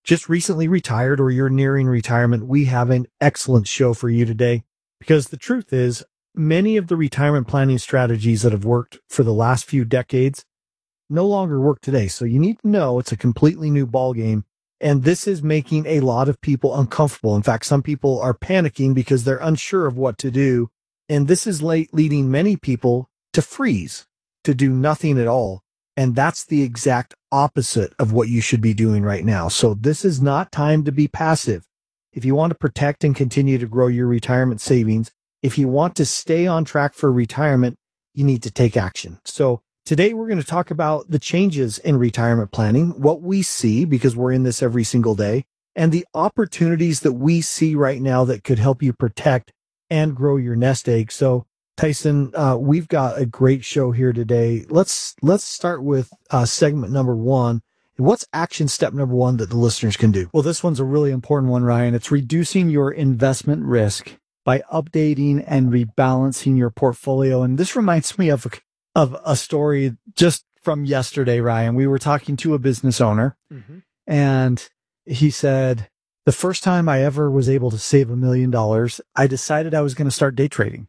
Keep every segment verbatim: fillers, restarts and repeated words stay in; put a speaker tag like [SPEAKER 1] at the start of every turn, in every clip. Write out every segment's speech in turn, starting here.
[SPEAKER 1] just recently retired or you're nearing retirement, we have an excellent show for you today, because the truth is many of the retirement planning strategies that have worked for the last few decades no longer work today. So you need to know it's a completely new ballgame. And this is making a lot of people uncomfortable. In fact, some people are panicking because they're unsure of what to do. And this is late leading many people to freeze, to do nothing at all. And that's the exact opposite of what you should be doing right now. So this is not time to be passive. If you want to protect and continue to grow your retirement savings, if you want to stay on track for retirement, you need to take action. So today we're going to talk about the changes in retirement planning, what we see because we're in this every single day, and the opportunities that we see right now that could help you protect and grow your nest egg. So Tyson, uh, we've got a great show here today. Let's let's start with uh, segment number one. What's action step number one that the listeners can do?
[SPEAKER 2] Well, this one's a really important one, Ryan. It's reducing your investment risk by updating and rebalancing your portfolio. And this reminds me of, of a story just from yesterday, Ryan. We were talking to a business owner, mm-hmm. and he said, the first time I ever was able to save a million dollars, I decided I was going to start day trading.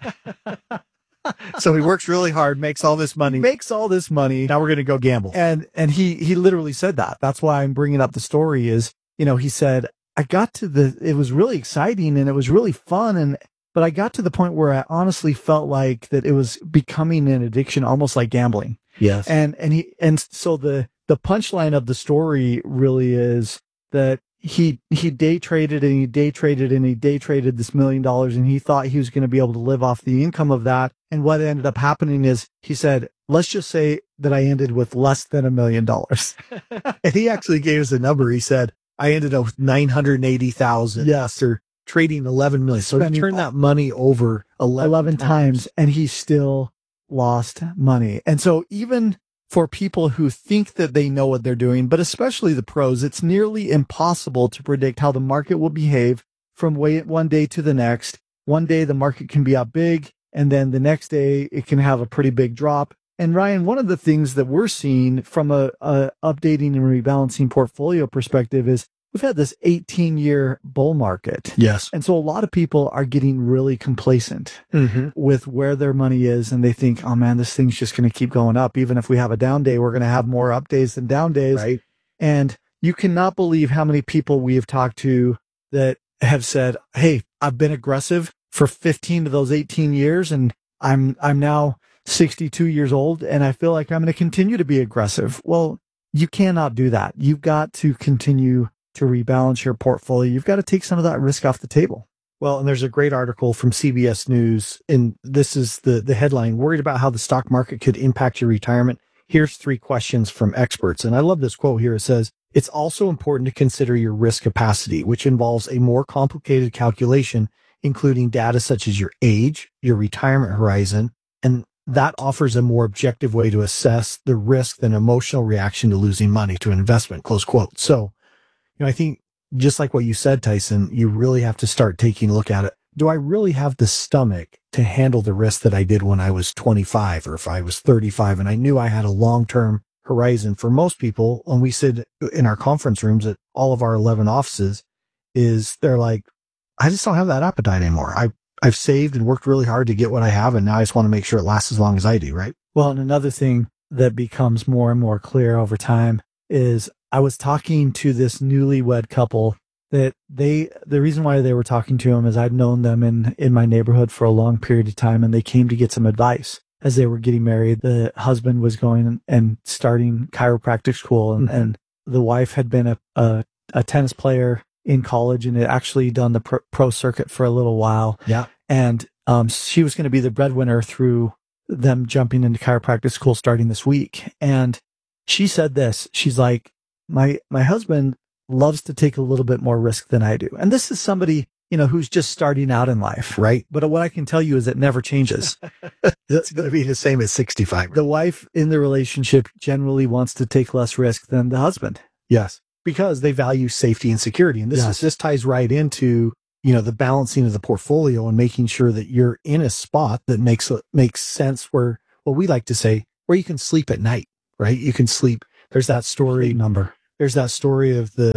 [SPEAKER 1] So he works really hard, makes all this money,
[SPEAKER 2] makes all this money.
[SPEAKER 1] Now we're going to go gamble.
[SPEAKER 2] And, and he, he literally said that. That's why I'm bringing up the story is, you know, he said, I got to the, it was really exciting and it was really fun. And, but I got to the point where I honestly felt like that it was becoming an addiction, almost like gambling.
[SPEAKER 1] Yes.
[SPEAKER 2] And, and he, and so the, the punchline of the story really is that he, he day traded and he day traded and he day traded this million dollars and he thought he was going to be able to live off the income of that. And what ended up happening is he said, let's just say that I ended with less than a million dollars.
[SPEAKER 1] And he actually gave us a number. He said, I ended up with nine hundred eighty thousand.
[SPEAKER 2] Yes.
[SPEAKER 1] Or trading eleven million. So he turned that money over eleven,
[SPEAKER 2] eleven times, and he still lost money. And so even for people who think that they know what they're doing, but especially the pros, it's nearly impossible to predict how the market will behave from one day to the next. One day the market can be up big, and then the next day it can have a pretty big drop. And Ryan, one of the things that we're seeing from a, a updating and rebalancing portfolio perspective is we've had this eighteen year bull market.
[SPEAKER 1] Yes.
[SPEAKER 2] And so a lot of people are getting really complacent mm-hmm. with where their money is. And they think, oh man, this thing's just going to keep going up. Even if we have a down day, we're going to have more up days than down days.
[SPEAKER 1] Right.
[SPEAKER 2] And you cannot believe how many people we have talked to that have said, hey, I've been aggressive for fifteen of those eighteen years. And I'm, I'm now sixty-two years old and I feel like I'm going to continue to be aggressive. Well, you cannot do that. You've got to continue to rebalance your portfolio. You've got to take some of that risk off the table.
[SPEAKER 1] Well, and there's a great article from C B S News, and this is the, the headline, worried about how the stock market could impact your retirement. Here's three questions from experts. And I love this quote here. It says, it's also important to consider your risk capacity, which involves a more complicated calculation, including data such as your age, your retirement horizon, and that offers a more objective way to assess the risk than emotional reaction to losing money to an investment, close quote. So, you know, I think just like what you said, Tyson, you really have to start taking a look at it. Do I really have the stomach to handle the risk that I did when I was twenty-five or if I was thirty-five and I knew I had a long-term horizon? For most people, when we sit in our conference rooms at all of our eleven offices, is they're like, I just don't have that appetite anymore. I I've saved and worked really hard to get what I have, and now I just want to make sure it lasts as long as I do, right?
[SPEAKER 2] Well, and another thing that becomes more and more clear over time is I was talking to this newlywed couple that they, the reason why they were talking to him is I'd known them in, in my neighborhood for a long period of time, and they came to get some advice as they were getting married. The husband was going and starting chiropractic school, and, mm-hmm. and the wife had been a, a, a tennis player in college and had actually done the pro, pro circuit for a little while.
[SPEAKER 1] Yeah.
[SPEAKER 2] And um, she was going to be the breadwinner through them jumping into chiropractic school starting this week. And she said this, she's like, my, my husband loves to take a little bit more risk than I do. And this is somebody, you know, who's just starting out in life.
[SPEAKER 1] Right.
[SPEAKER 2] But what I can tell you is it never changes.
[SPEAKER 1] It's going to be the same at sixty-five.
[SPEAKER 2] The wife in the relationship generally wants to take less risk than the husband.
[SPEAKER 1] Yes. Because they value safety and security. And this
[SPEAKER 2] yes.
[SPEAKER 1] is, this ties right into, you know, the balancing of the portfolio and making sure that you're in a spot that makes, makes sense where, what we like to say, where you can sleep at night, right? You can sleep. There's that story
[SPEAKER 2] number.
[SPEAKER 1] There's that story of the,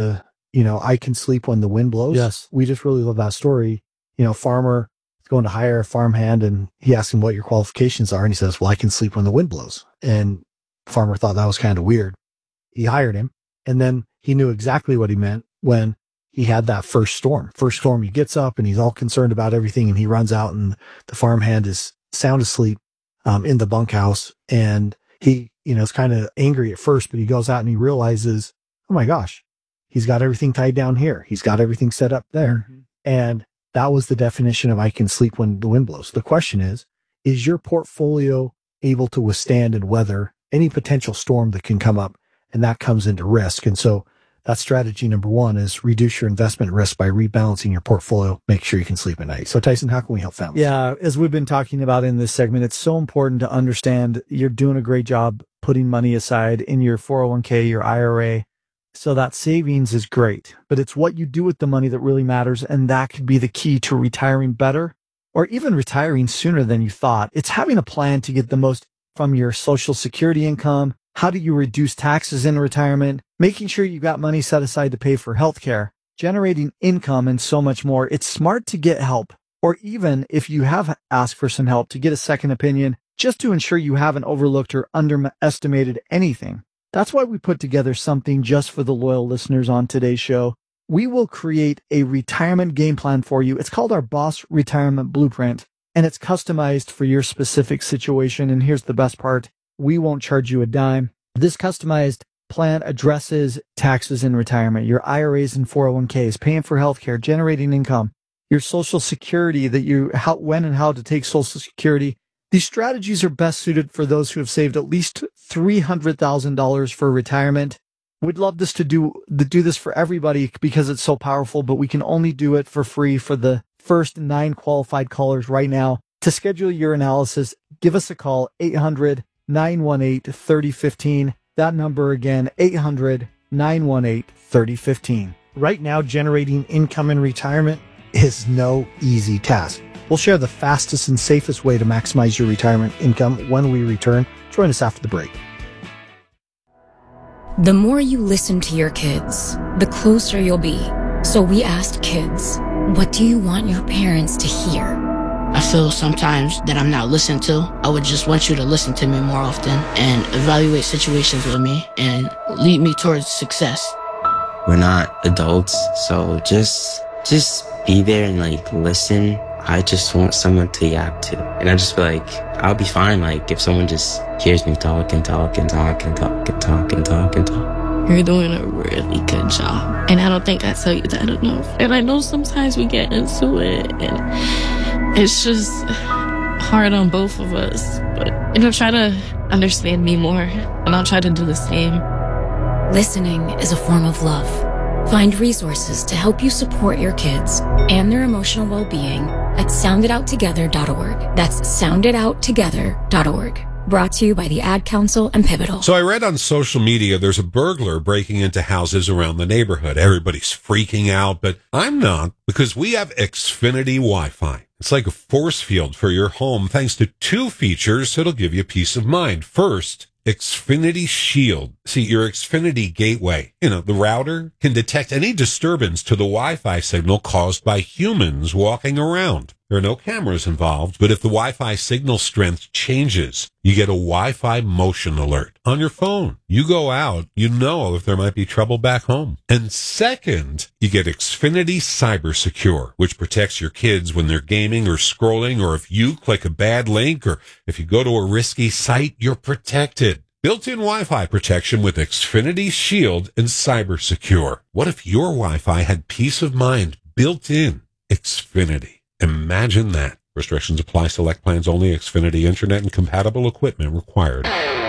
[SPEAKER 1] you know, I Can Sleep When the Wind Blows.
[SPEAKER 2] Yes.
[SPEAKER 1] We just really love that story. You know, farmer is going to hire a farmhand and he asks him what your qualifications are. And he says, well, I can sleep when the wind blows. And farmer thought that was kind of weird. He hired him. And then he knew exactly what he meant when he had that first storm. First storm, he gets up and he's all concerned about everything. And he runs out and the farmhand is sound asleep um, in the bunkhouse. And he, you know, is kind of angry at first, but he goes out and he realizes, oh my gosh, he's got everything tied down here. He's got everything set up there. Mm-hmm. And that was the definition of I can sleep when the wind blows. The question is, is your portfolio able to withstand and weather any potential storm that can come up? And that comes into risk. And so that's strategy number one, is reduce your investment risk by rebalancing your portfolio. Make sure you can sleep at night. So Tyson, how can we help families?
[SPEAKER 2] Yeah, as we've been talking about in this segment, it's so important to understand you're doing a great job putting money aside in your four oh one k, your I R A. So that savings is great, but it's what you do with the money that really matters. And that could be the key to retiring better or even retiring sooner than you thought. It's having a plan to get the most from your Social Security income. How do you reduce taxes in retirement? Making sure you got money set aside to pay for healthcare, generating income, and so much more. It's smart to get help, or even if you have asked for some help, to get a second opinion, just to ensure you haven't overlooked or underestimated anything. That's why we put together something just for the loyal listeners on today's show. We will create a retirement game plan for you. It's called our Boss Retirement Blueprint, and it's customized for your specific situation. And here's the best part. We won't charge you a dime. This customized plan addresses taxes in retirement, your I R As and four oh one k's, paying for healthcare, generating income, your Social Security, that you how when and how to take Social Security. These strategies are best suited for those who have saved at least three hundred thousand dollars for retirement. We'd love this to do, to do this for everybody because it's so powerful, but we can only do it for free for the first nine qualified callers right now. To schedule your analysis, give us a call, eight hundred, nine one eight, three oh one five. That number again, eight hundred, nine one eight, three oh one five.
[SPEAKER 1] Right now, generating income in retirement is no easy task. We'll share the fastest and safest way to maximize your retirement income when we return. Join us after the break.
[SPEAKER 3] The more you listen to your kids, the closer you'll be. So we asked kids, what do you want your parents to hear?
[SPEAKER 4] I feel sometimes that I'm not listened to. I would just want you to listen to me more often and evaluate situations with me and lead me towards success.
[SPEAKER 5] We're not adults, so just just be there and like listen. I just want someone to yap to. And I just feel like I'll be fine like if someone just hears me talk and talk and talk and talk and talk and talk and talk.
[SPEAKER 4] You're doing a really good job. And I don't think I tell you that enough. And I know sometimes we get into it and it's just hard on both of us. But, you know, try to understand me more and I'll try to do the same.
[SPEAKER 3] Listening is a form of love. Find resources to help you support your kids and their emotional well-being at sound it out together dot org. That's sound it out together dot org. Brought to you by the Ad Council and Pivotal.
[SPEAKER 6] So I read on social media there's a burglar breaking into houses around the neighborhood. Everybody's freaking out, but I'm not, because we have Xfinity Wi-Fi. It's like a force field for your home thanks to two features that'll give you peace of mind. First, Xfinity Shield. See, your Xfinity gateway, you know, the router can detect any disturbance to the Wi-Fi signal caused by humans walking around. There are no cameras involved, but if the Wi-Fi signal strength changes, you get a Wi-Fi motion alert on your phone. You go out, you know if there might be trouble back home. And second, you get Xfinity Cyber Secure, which protects your kids when they're gaming or scrolling, or if you click a bad link, or if you go to a risky site, you're protected. Built-in Wi-Fi protection with Xfinity Shield and Cyber Secure. What if your Wi-Fi had peace of mind built in? Xfinity. Imagine that. Restrictions apply. Select plans only. Xfinity Internet and compatible equipment required.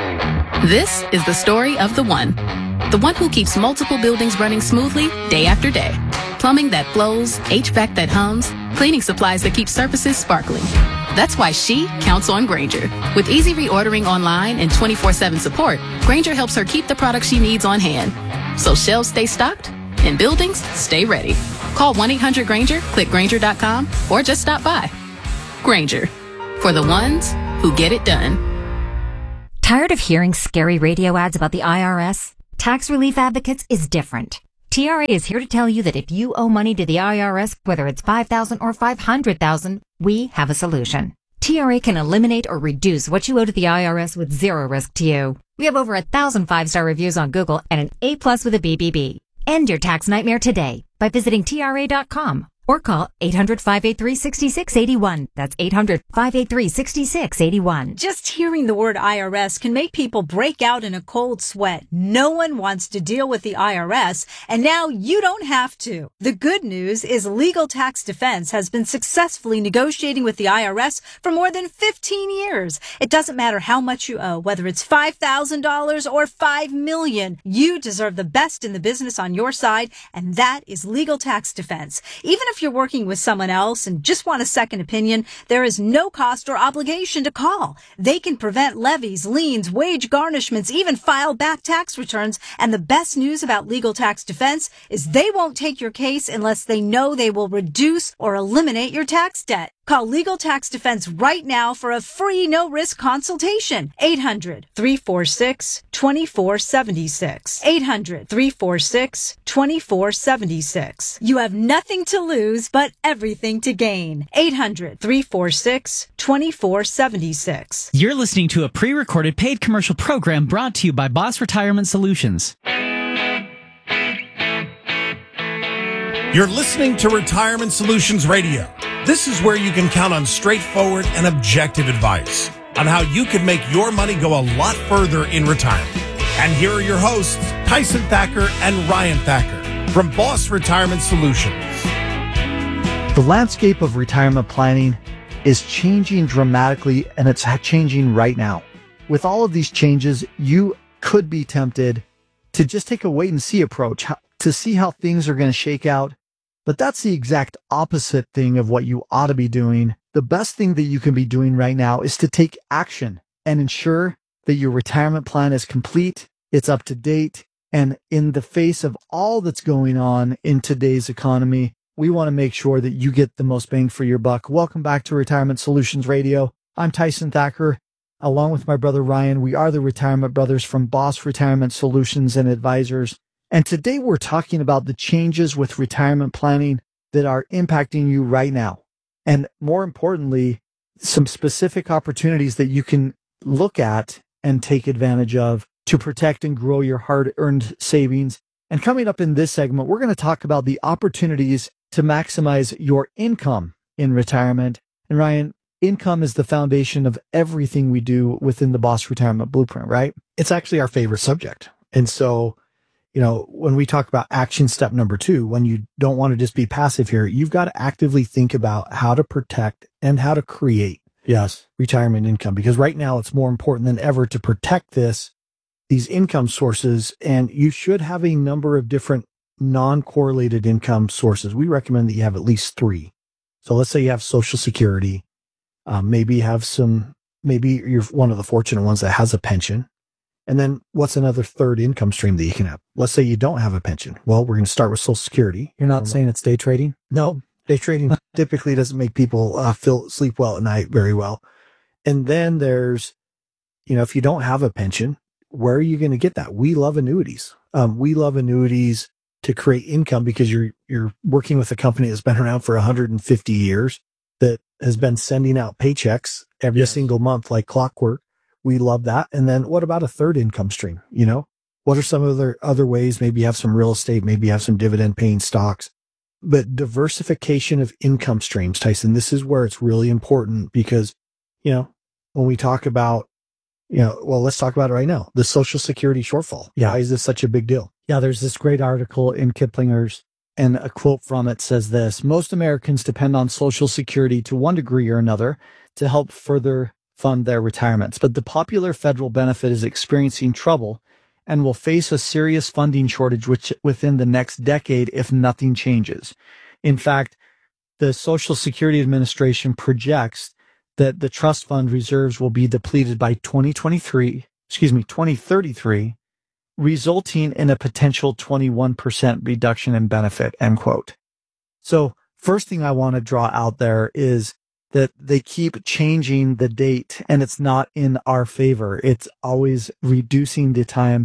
[SPEAKER 7] This is the story of the one. The one who keeps multiple buildings running smoothly day after day. Plumbing that flows, H V A C that hums, cleaning supplies that keep surfaces sparkling. That's why she counts on Grainger. With easy reordering online and twenty-four seven support, Grainger helps her keep the products she needs on hand. So shelves stay stocked and buildings stay ready. Call one eight hundred Grainger, click Grainger dot com, or just stop by. Grainger, for the ones who get it done.
[SPEAKER 8] Tired of hearing scary radio ads about the I R S? Tax Relief Advocates is different. T R A is here to tell you that if you owe money to the I R S, whether it's five thousand dollars or five hundred thousand dollars, we have a solution. T R A can eliminate or reduce what you owe to the I R S with zero risk to you. We have over a thousand five-star reviews on Google and an A plus with a B B B. End your tax nightmare today by visiting T R A dot com or call eight hundred, five eight three, six six eight one. That's eight hundred, five eight three, six six eight one.
[SPEAKER 9] Just hearing the word I R S can make people break out in a cold sweat. No one wants to deal with the I R S, and now you don't have to. The good news is Legal Tax Defense has been successfully negotiating with the I R S for more than fifteen years. It doesn't matter how much you owe, whether it's five thousand dollars or five million dollars. You deserve the best in the business on your side, and that is Legal Tax Defense. Even if you're working with someone else and just want a second opinion, there is no cost or obligation to call. They can prevent levies, liens, wage garnishments, even file back tax returns. And the best news about Legal Tax Defense is they won't take your case unless they know they will reduce or eliminate your tax debt. Call Legal Tax Defense right now for a free no-risk consultation. eight hundred, three four six, two four seven six. eight hundred, three four six, two four seven six. You have nothing to lose, but everything to gain. eight hundred, three four six, two four seven six.
[SPEAKER 10] You're listening to a pre-recorded paid commercial program brought to you by Boss Retirement Solutions.
[SPEAKER 11] You're listening to Retirement Solutions Radio. This is where you can count on straightforward and objective advice on how you can make your money go a lot further in retirement. And here are your hosts, Tyson Thacker and Ryan Thacker from Boss Retirement Solutions.
[SPEAKER 2] The landscape of retirement planning is changing dramatically, and it's changing right now. With all of these changes, you could be tempted to just take a wait and see approach to see how things are going to shake out. But that's the exact opposite thing of what you ought to be doing. The best thing that you can be doing right now is to take action and ensure that your retirement plan is complete, it's up to date, and in the face of all that's going on in today's economy, we want to make sure that you get the most bang for your buck. Welcome back to Retirement Solutions Radio. I'm Tyson Thacker. Along with my brother Ryan, we are the Retirement Brothers from Boss Retirement Solutions and Advisors. And today we're talking about the changes with retirement planning that are impacting you right now. And more importantly, some specific opportunities that you can look at and take advantage of to protect and grow your hard-earned savings. And coming up in this segment, we're going to talk about the opportunities to maximize your income in retirement. And Ryan, income is the foundation of everything we do within the Boss Retirement Blueprint, right?
[SPEAKER 1] It's actually our favorite subject. And so, you know, when we talk about action step number two, when you don't want to just be passive here, you've got to actively think about how to protect and how to create, yes, retirement income. Because right now it's more important than ever to protect this, these income sources. And you should have a number of different non-correlated income sources. We recommend that you have at least three. So let's say you have Social Security. Um, maybe you have some, maybe you're one of the fortunate ones that has a pension. And then what's another third income stream that you can have? Let's say you don't have a pension. Well, we're going to start with Social Security.
[SPEAKER 2] You're not saying it's day trading?
[SPEAKER 1] No, day trading typically doesn't make people uh, feel sleep well at night very well. And then there's, you know, if you don't have a pension, where are you going to get that? We love annuities. Um, we love annuities to create income because you're you're working with a company that's been around for one hundred fifty years that has been sending out paychecks every yes. single month like clockwork. We love that. And then what about a third income stream? You know, what are some other, other ways? Maybe you have some real estate, maybe you have some dividend paying stocks, but diversification of income streams, Tyson, this is where it's really important because, you know, when we talk about, you know, well, let's talk about it right now. The Social Security shortfall.
[SPEAKER 2] Yeah.
[SPEAKER 1] Why is this such a big deal?
[SPEAKER 2] Yeah. There's this great article in Kiplinger's, and a quote from it says this: most Americans depend on Social Security to one degree or another to help further fund their retirements, but the popular federal benefit is experiencing trouble and will face a serious funding shortage which within the next decade if nothing changes. In fact, the Social Security Administration projects that the trust fund reserves will be depleted by twenty twenty-three, excuse me, twenty thirty-three, resulting in a potential twenty-one percent reduction in benefit, end quote. So first thing I want to draw out there is that they keep changing the date and it's not in our favor. It's always reducing the time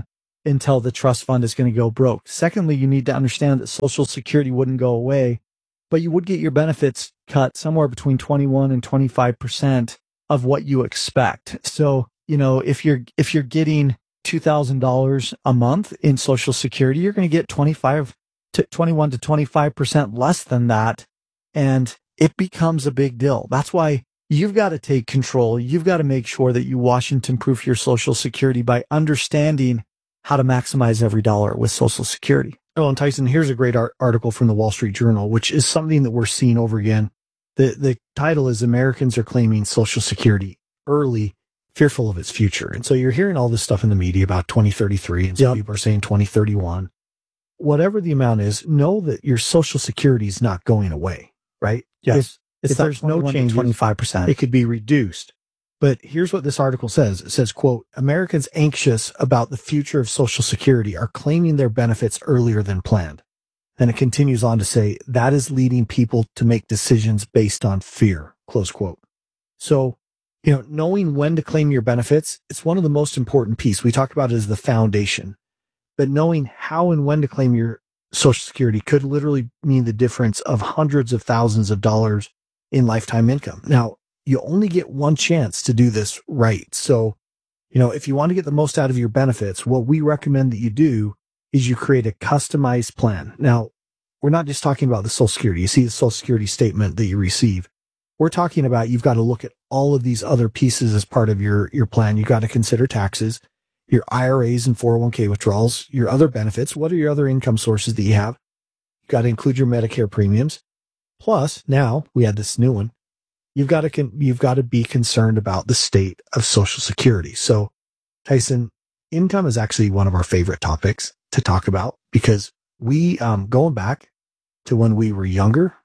[SPEAKER 2] until the trust fund is going to go broke. Secondly, you need to understand that Social Security wouldn't go away, but you would get your benefits cut somewhere between twenty-one and twenty-five percent of what you expect. So, you know, if you're, if you're getting two thousand dollars a month in Social Security, you're going to get twenty-five to twenty-one to twenty-five percent less than that. And it becomes a big deal. That's why you've got to take control. You've got to make sure that you Washington proof your Social Security by understanding how to maximize every dollar with Social Security.
[SPEAKER 1] Oh, and Tyson, here's a great art- article from the Wall Street Journal, which is something that we're seeing over again. The the title is Americans are claiming Social Security early, fearful of its future. And so you're hearing all this stuff in the media about twenty thirty-three, and some
[SPEAKER 2] Yep.
[SPEAKER 1] people are saying twenty thirty-one. Whatever the amount is, know that your Social Security is not going away, right?
[SPEAKER 2] Yes.
[SPEAKER 1] If,
[SPEAKER 2] It's
[SPEAKER 1] if
[SPEAKER 2] that
[SPEAKER 1] there's no change,
[SPEAKER 2] twenty-five percent.
[SPEAKER 1] it could be reduced. But here's what this article says. It says, quote, Americans anxious about the future of Social Security are claiming their benefits earlier than planned. Then it continues on to say that is leading people to make decisions based on fear, close quote. So, you know, knowing when to claim your benefits, it's one of the most important pieces. We talk about it as the foundation, but knowing how and when to claim your Social Security could literally mean the difference of hundreds of thousands of dollars in lifetime income. Now, you only get one chance to do this right. So, you know, if you want to get the most out of your benefits, what we recommend that you do is you create a customized plan. Now, we're not just talking about the Social Security. You see the Social Security statement that you receive. We're talking about you've got to look at all of these other pieces as part of your, your plan. You've got to consider taxes, your I R As and four oh one k withdrawals, your other benefits. What are your other income sources that you have? You've got to include your Medicare premiums. Plus, now we had this new one. You've got to, con- you've got to be concerned about the state of Social Security. So, Tyson, income is actually one of our favorite topics to talk about because we, um, going back to when we were younger,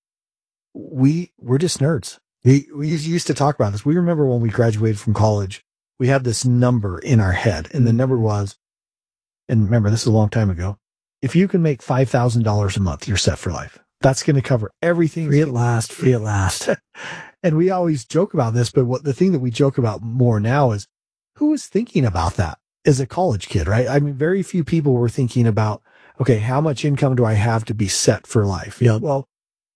[SPEAKER 1] we were just nerds. We, we used to talk about this. We remember when we graduated from college, we had this number in our head, and the number was, and remember, this is a long time ago. If you can make five thousand dollars a month, you're set for life. That's going to cover everything.
[SPEAKER 2] Free at last, free at last.
[SPEAKER 1] And we always joke about this, but what the thing that we joke about more now is who was thinking about that as a college kid, right? I mean, very few people were thinking about, okay, how much income do I have to be set for life?
[SPEAKER 2] Yeah.
[SPEAKER 1] Well,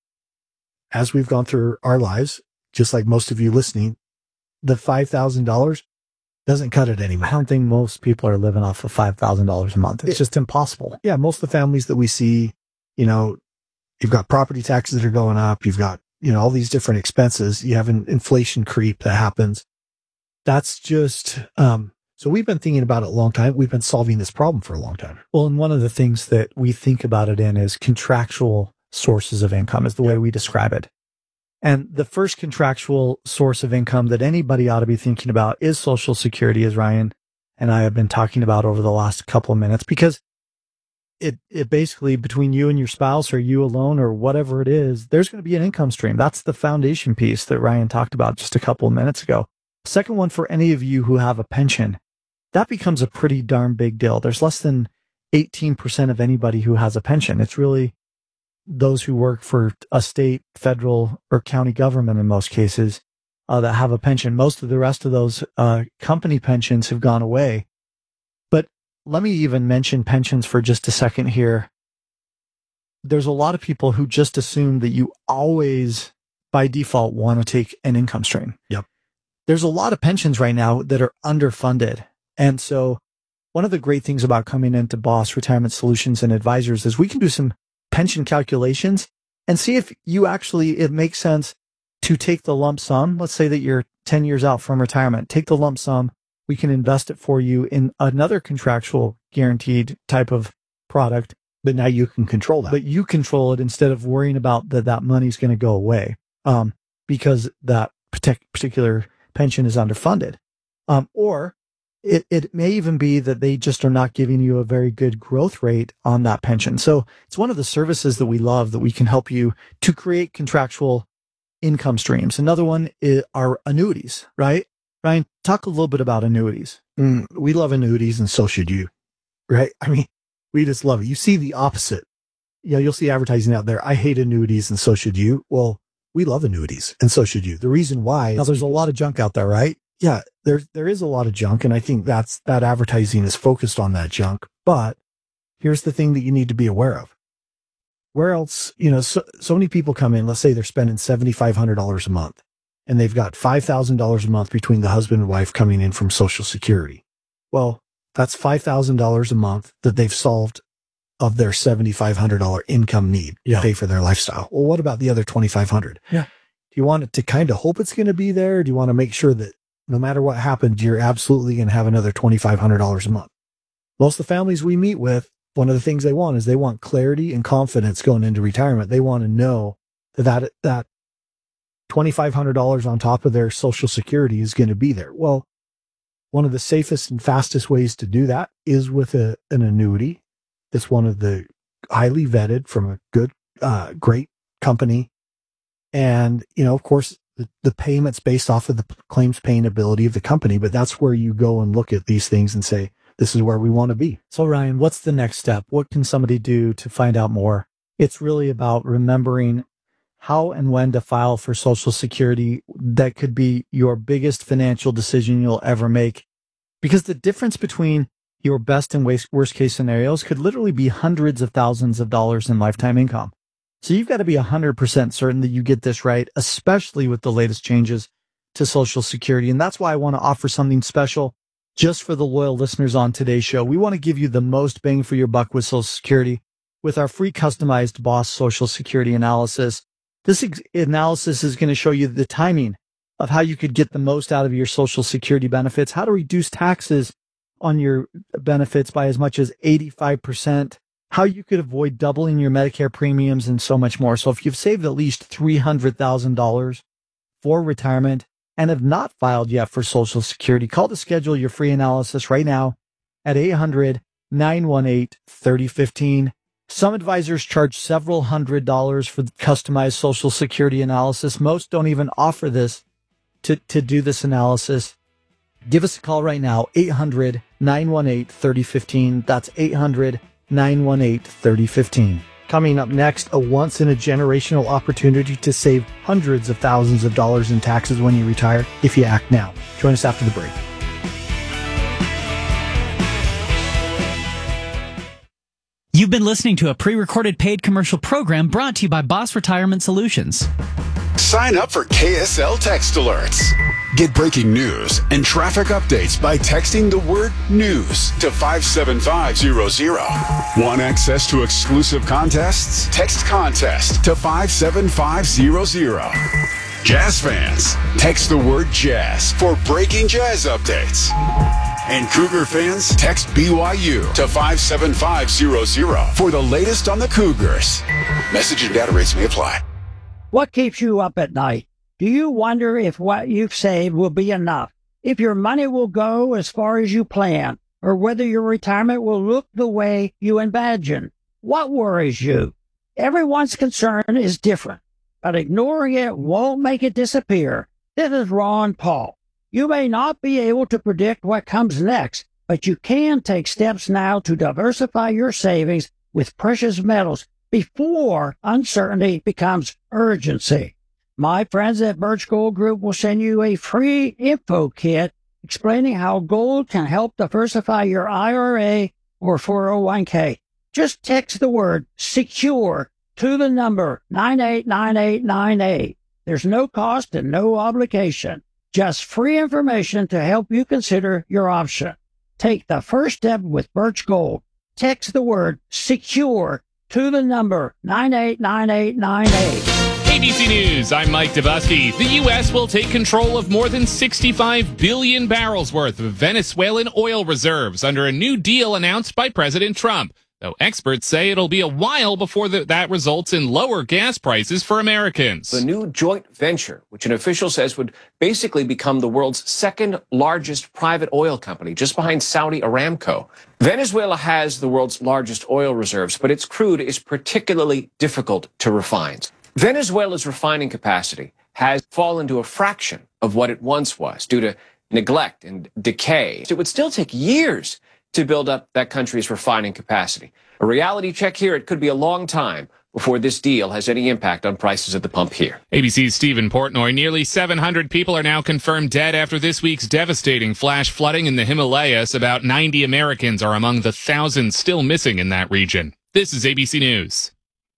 [SPEAKER 1] as we've gone through our lives, just like most of you listening, the five thousand dollars doesn't cut it anymore.
[SPEAKER 2] I don't think most people are living off of five thousand dollars a month. It's
[SPEAKER 1] It-
[SPEAKER 2] just impossible.
[SPEAKER 1] Yeah, most of the families that we see, you know, you've got property taxes that are going up. You've got, you know, all these different expenses. You have an inflation creep that happens. That's just, um, so we've been thinking about it a long time. We've been solving this problem for a long time.
[SPEAKER 2] Well, and one of the things that we think about it in is contractual sources of income is the way we describe it. And the first contractual source of income that anybody ought to be thinking about is Social Security, as Ryan and I have been talking about over the last couple of minutes, because it, it basically between you and your spouse or you alone or whatever it is, there's going to be an income stream. That's the foundation piece that Ryan talked about just a couple of minutes ago. Second one, for any of you who have a pension, that becomes a pretty darn big deal. There's less than eighteen percent of anybody who has a pension. It's really those who work for a state, federal, or county government in most cases uh, that have a pension. Most of the rest of those uh, company pensions have gone away. But let me even mention pensions for just a second here. There's a lot of people who just assume that you always, by default, want to take an income stream.
[SPEAKER 1] Yep.
[SPEAKER 2] There's a lot of pensions right now that are underfunded. And so one of the great things about coming into Boss Retirement Solutions and Advisors is we can do some pension calculations and see if you actually, it makes sense to take the lump sum. Let's say that you're ten years out from retirement, take the lump sum. We can invest it for you in another contractual guaranteed type of product.
[SPEAKER 1] But now you can control that.
[SPEAKER 2] But you control it instead of worrying about that that money's going to go away, um, because that partic- particular pension is underfunded. Um, or it, it may even be that they just are not giving you a very good growth rate on that pension. So it's one of the services that we love that we can help you to create contractual income streams. Another one is, are annuities, right? Ryan, talk a little bit about annuities.
[SPEAKER 1] Mm, we love annuities, and so should you, right? I mean, we just love it. You see the opposite. You know, you'll see advertising out there. I hate annuities, and so should you. Well, we love annuities, and so should you. The reason why
[SPEAKER 2] Now,
[SPEAKER 1] is
[SPEAKER 2] there's a lot of junk out there, right?
[SPEAKER 1] yeah, there, there is a lot of junk. And I think that's, that advertising is focused on that junk. But here's the thing that you need to be aware of. Where else, you know, so, so many people come in, let's say they're spending seven thousand five hundred dollars a month, and they've got five thousand dollars a month between the husband and wife coming in from Social Security. Well, that's five thousand dollars a month that they've solved of their seven thousand five hundred dollars income need
[SPEAKER 2] Yeah.
[SPEAKER 1] to pay for their lifestyle. Well, what about the other two thousand five hundred dollars?
[SPEAKER 2] Yeah.
[SPEAKER 1] Do you want it to kind of hope it's going to be there? Do you want to make sure that no matter what happens, you're absolutely going to have another two thousand five hundred dollars a month? Most of the families we meet with, one of the things they want is they want clarity and confidence going into retirement. They want to know that that, that two thousand five hundred dollars on top of their Social Security is going to be there. Well, one of the safest and fastest ways to do that is with a, an annuity. That's one of the highly vetted from a good, uh, great company. And, you know, of course, the, the payments based off of the claims paying ability of the company, but that's where you go and look at these things and say, this is where we want to be.
[SPEAKER 2] So Ryan, what's the next step? What can somebody do to find out more? It's really about remembering how and when to file for Social Security. That could be your biggest financial decision you'll ever make, because the difference between your best and worst case scenarios could literally be hundreds of thousands of dollars in lifetime income. So you've got to be one hundred percent certain that you get this right, especially with the latest changes to Social Security. And that's why I want to offer something special just for the loyal listeners on today's show. We want to give you the most bang for your buck with Social Security with our free customized Boss Social Security analysis. This ex- analysis is going to show you the timing of how you could get the most out of your Social Security benefits, how to reduce taxes on your benefits by as much as eighty-five percent, how you could avoid doubling your Medicare premiums, and so much more. So if you've saved at least three hundred thousand dollars for retirement and have not filed yet for Social Security, call to schedule your free analysis right now at eight hundred, nine one eight, three oh one five. Some advisors charge several hundred dollars for the customized Social Security analysis. Most don't even offer this to, to do this analysis. Give us a call right now, eight hundred, nine one eight, three oh one five. That's eight hundred, nine one eight, three oh one five. Coming up next, a once-in-a-generational opportunity to save hundreds of thousands of dollars in taxes when you retire if you act now. Join us after the break.
[SPEAKER 10] You've been listening to a pre-recorded paid commercial program brought to you by Boss Retirement Solutions.
[SPEAKER 12] Sign up for K S L Text Alerts. Get breaking news and traffic updates by texting the word news to five seven five zero zero. Want access to exclusive contests? Text contest to five seven five zero zero. Jazz fans, text the word jazz for breaking jazz updates. And Cougar fans, text B Y U to five seven five zero zero for the latest on the Cougars. Message and data rates may apply.
[SPEAKER 13] What keeps you up at night? Do you wonder if what you've saved will be enough? If your money will go as far as you plan? Or whether your retirement will look the way you imagine? What worries you? Everyone's concern is different, but ignoring it won't make it disappear. This is Ron Paul. You may not be able to predict what comes next, but you can take steps now to diversify your savings with precious metals before uncertainty becomes urgency. My friends at Birch Gold Group will send you a free info kit explaining how gold can help diversify your I R A or four oh one k. Just text the word SECURE to the number nine eight nine eight nine eight. There's no cost and no obligation. Just free information to help you consider your option. Take the first step with Birch Gold. Text the word SECURE to the number nine eight nine eight nine eight.
[SPEAKER 14] A B C News, I'm Mike Dabusky. The U S will take control of more than sixty-five billion barrels worth of Venezuelan oil reserves under a new deal announced by President Trump, though experts say it'll be a while before the, that results in lower gas prices for Americans.
[SPEAKER 15] The new joint venture, which an official says would basically become the world's second largest private oil company, just behind Saudi Aramco. Venezuela has the world's largest oil reserves, but its crude is particularly difficult to refine. Venezuela's refining capacity has fallen to a fraction of what it once was due to neglect and decay. It would still take years to build up that country's refining capacity. A reality check here, it could be a long time before this deal has any impact on prices at the pump here.
[SPEAKER 14] A B C's Stephen Portnoy. Nearly seven hundred people are now confirmed dead after this week's devastating flash flooding in the Himalayas. About ninety Americans are among the thousands still missing in that region. This is A B C News.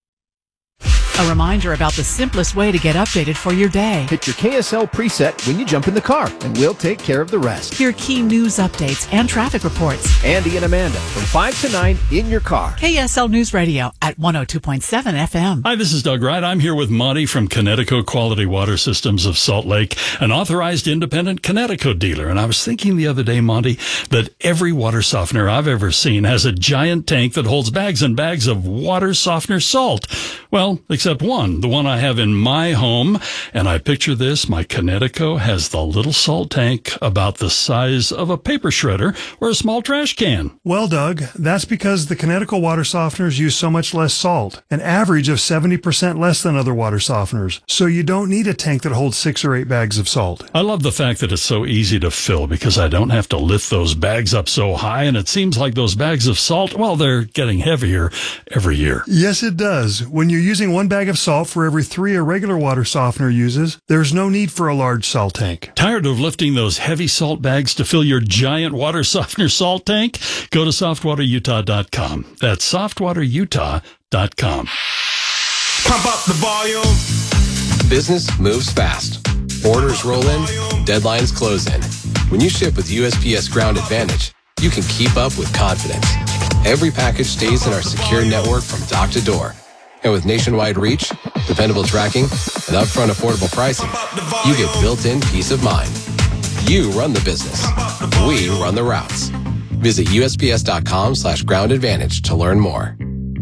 [SPEAKER 16] A reminder about the simplest way to get updated for your day.
[SPEAKER 17] Hit your K S L preset when you jump in the car, and we'll take care of the rest.
[SPEAKER 16] Hear key news updates and traffic reports.
[SPEAKER 17] Andy and Amanda from five to nine in your car.
[SPEAKER 16] K S L News Radio at one oh two point seven F M.
[SPEAKER 18] Hi, this is Doug Wright. I'm here with Monty from Connecticut Quality Water Systems of Salt Lake, an authorized independent Connecticut dealer. And I was thinking the other day, Monty, that every water softener I've ever seen has a giant tank that holds bags and bags of water softener salt. Well, except one, the one I have in my home. And I picture this, my Connecticut has the little salt tank about the size of a paper shredder or a small trash can.
[SPEAKER 19] Well, Doug, that's because the Connecticut water softeners use so much less salt, an average of seventy percent less than other water softeners. So you don't need a tank that holds six or eight bags of salt.
[SPEAKER 18] I love the fact that it's so easy to fill because I don't have to lift those bags up so high, and it seems like those bags of salt, well, they're getting heavier every year.
[SPEAKER 19] Yes, it does. When you're using one bag of salt for every three a regular water softener uses, there's no need for a large salt tank.
[SPEAKER 18] Tired of lifting those heavy salt bags to fill your giant water softener salt tank? Go to soft water utah dot com. That's soft water utah dot com.
[SPEAKER 11] Pump up the volume.
[SPEAKER 20] Business moves fast. Orders roll in, deadlines close in. When you ship with U S P S Ground Advantage, you can keep up with confidence. Every package stays in our secure network from dock to door. And with nationwide reach, dependable tracking, and upfront affordable pricing, you get built-in peace of mind. You run the business. We run the routes. Visit U S P S dot com slash ground advantage to learn more.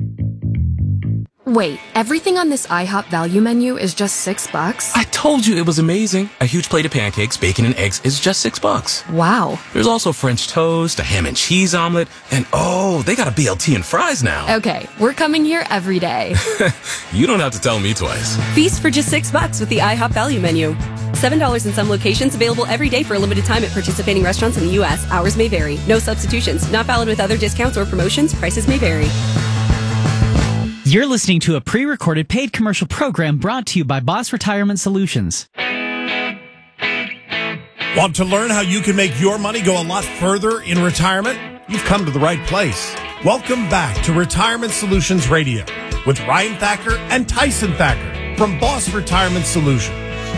[SPEAKER 21] Wait, everything on this IHOP value menu is just six bucks?
[SPEAKER 22] I told you it was amazing. A huge plate of pancakes, bacon, and eggs is just six bucks.
[SPEAKER 21] Wow.
[SPEAKER 22] There's also French toast, a ham and cheese omelet, and oh, they got a B L T and fries now.
[SPEAKER 21] Okay, we're coming here every day.
[SPEAKER 22] You don't have to tell me twice.
[SPEAKER 23] Feast for just six bucks with the IHOP value menu. seven dollars in some locations, available every day for a limited time at participating restaurants in the U S. Hours may vary. No substitutions. Not valid with other discounts or promotions. Prices may vary.
[SPEAKER 10] You're listening to a pre-recorded paid commercial program brought to you by Boss Retirement Solutions.
[SPEAKER 11] Want to learn how you can make your money go a lot further in retirement? You've come to the right place. Welcome back to Retirement Solutions Radio with Ryan Thacker and Tyson Thacker from Boss Retirement Solutions.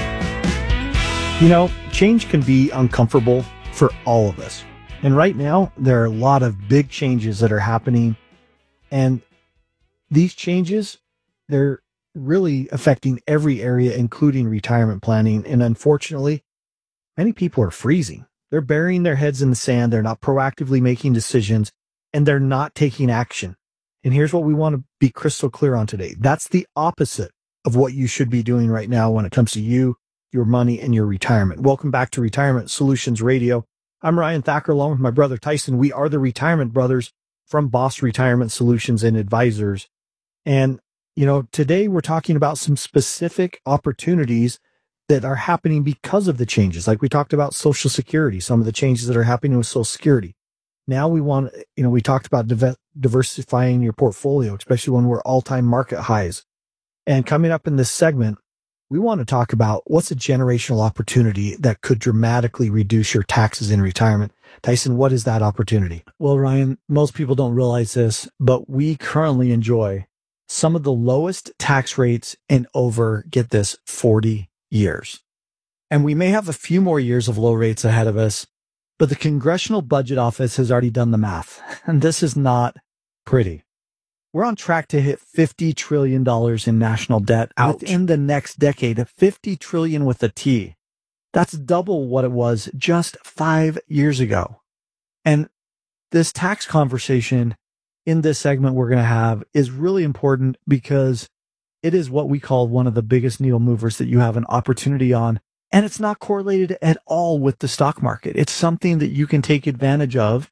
[SPEAKER 1] You know, change can be uncomfortable for all of us. And right now, there are a lot of big changes that are happening. And these changes, they're really affecting every area, including retirement planning. And unfortunately, many people are freezing. They're burying their heads in the sand. They're not proactively making decisions, and they're not taking action. And here's what we want to be crystal clear on today. That's the opposite of what you should be doing right now when it comes to you, your money, and your retirement. Welcome back to Retirement Solutions Radio. I'm Ryan Thacker, along with my brother Tyson. We are the Retirement Brothers from Boss Retirement Solutions and Advisors. And, you know, today we're talking about some specific opportunities that are happening because of the changes. Like we talked about Social Security, some of the changes that are happening with Social Security. Now we want, you know, we talked about div- diversifying your portfolio, especially when we're all-time market highs. And coming up in this segment, we want to talk about what's a generational opportunity that could dramatically reduce your taxes in retirement. Tyson, what is that opportunity? Well, Ryan, most people don't realize this, but we currently enjoy some of the lowest tax rates in over, get this, forty years. And we may have a few more years of low rates ahead of us, but the Congressional Budget Office has already done the math, and this is not pretty. We're on track to hit fifty trillion dollars in national debt Ouch. within the next decade, fifty trillion with a T. That's double what it was just five years ago. And this tax conversation in this segment we're going to have is really important because it is what we call one of the biggest needle movers that you have an opportunity on. And it's not correlated at all with the stock market. It's something that you can take advantage of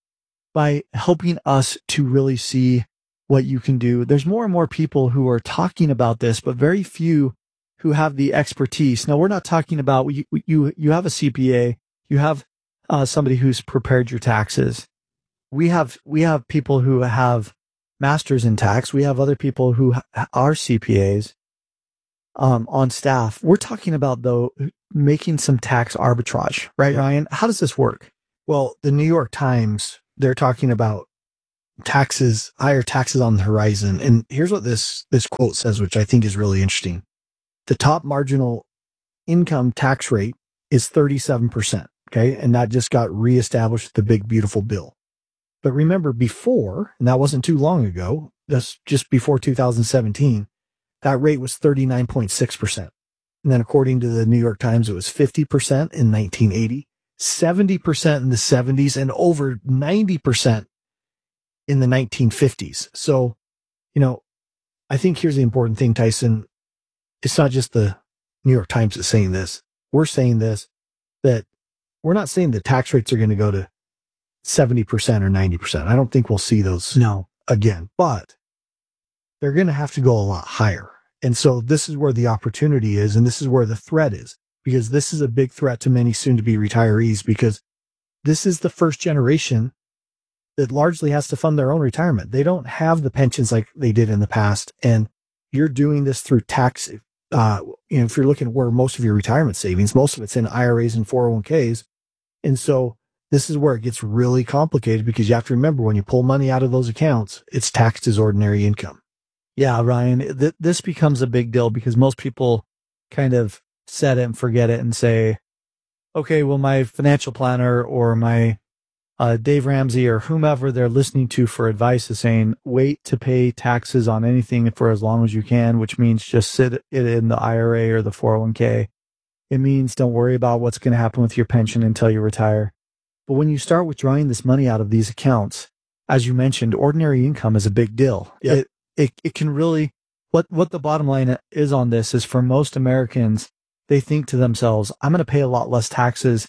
[SPEAKER 1] by helping us to really see what you can do. There's more and more people who are talking about this, but very few who have the expertise. Now, we're not talking about you, you, you have a C P A, you have uh, somebody who's prepared your taxes. We have, we have people who have
[SPEAKER 2] masters in tax. We have other people who are C P As um, on staff. We're talking about, though, making some tax arbitrage, right, Ryan? How does this work?
[SPEAKER 1] Well, the New York Times, they're talking about taxes, higher taxes on the horizon. And here's what this, this quote says, which I think is really interesting. The top marginal income tax rate is thirty-seven percent. Okay. And that just got reestablished with the big, beautiful bill. But remember before, and that wasn't too long ago, that's just before two thousand seventeen, that rate was thirty-nine point six percent. And then according to the New York Times, it was fifty percent in nineteen eighty, seventy percent in the seventies, and over ninety percent in the nineteen fifties. So, you know, I think here's the important thing, Tyson. It's not just the New York Times that's saying this. We're saying this, that we're not saying the tax rates are going to go to seventy percent or ninety percent. I don't think we'll see those
[SPEAKER 2] no.
[SPEAKER 1] again, but they're going to have to go a lot higher. And so this is where the opportunity is, and this is where the threat is, because this is a big threat to many soon-to-be retirees, because this is the first generation that largely has to fund their own retirement. They don't have the pensions like they did in the past, and you're doing this through tax. Uh, you know, if you're looking at where most of your retirement savings, most of it's in I R As and four oh one k's. And so this is where it gets really complicated, because you have to remember, when you pull money out of those accounts, it's taxed as ordinary income.
[SPEAKER 2] Yeah, Ryan, th- this becomes a big deal because most people kind of set it and forget it and say, okay, well, my financial planner or my uh, Dave Ramsey or whomever they're listening to for advice is saying, wait to pay taxes on anything for as long as you can, which means just sit it in the I R A or the four oh one k. It means don't worry about what's going to happen with your pension until you retire. But when you start withdrawing this money out of these accounts, as you mentioned, ordinary income is a big deal.
[SPEAKER 1] Yep.
[SPEAKER 2] It, it, it can really, what, what the bottom line is on this is, for most Americans, they think to themselves, I'm going to pay a lot less taxes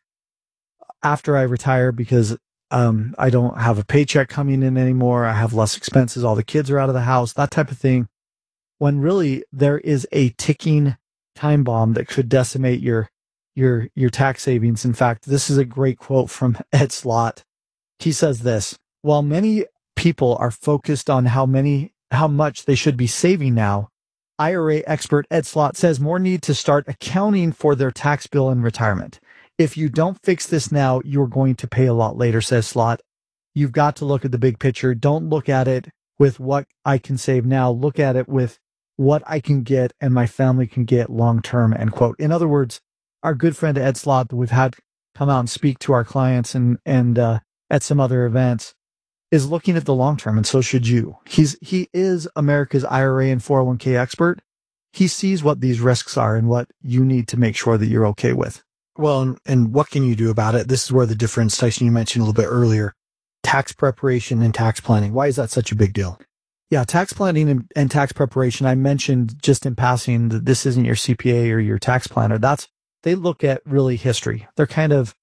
[SPEAKER 2] after I retire because um, I don't have a paycheck coming in anymore. I have less expenses. All the kids are out of the house, that type of thing. When really there is a ticking time bomb that could decimate your, your, your tax savings. In fact, this is a great quote from Ed Slott. He says this: while many people are focused on how many, how much they should be saving now, I R A expert Ed Slott says more need to start accounting for their tax bill in retirement. If you don't fix this now, you're going to pay a lot later, says Slott. You've got to look at the big picture. Don't look at it with what I can save now. Look at it with what I can get and my family can get long term, end quote. In other words, our good friend Ed Slott that we've had come out and speak to our clients and, and, uh, at some other events is looking at the long term, and so should you. He's, he is America's I R A and four oh one k expert. He sees what these risks are and what you need to make sure that you're okay with.
[SPEAKER 1] Well, and, and what can you do about it? This is where the difference, Tyson, you mentioned a little bit earlier, tax preparation and tax planning. Why is that such a big deal?
[SPEAKER 2] Yeah, tax planning and, and tax preparation. I mentioned just in passing that this isn't your C P A or your tax planner. That's, they look at really history. They're kind of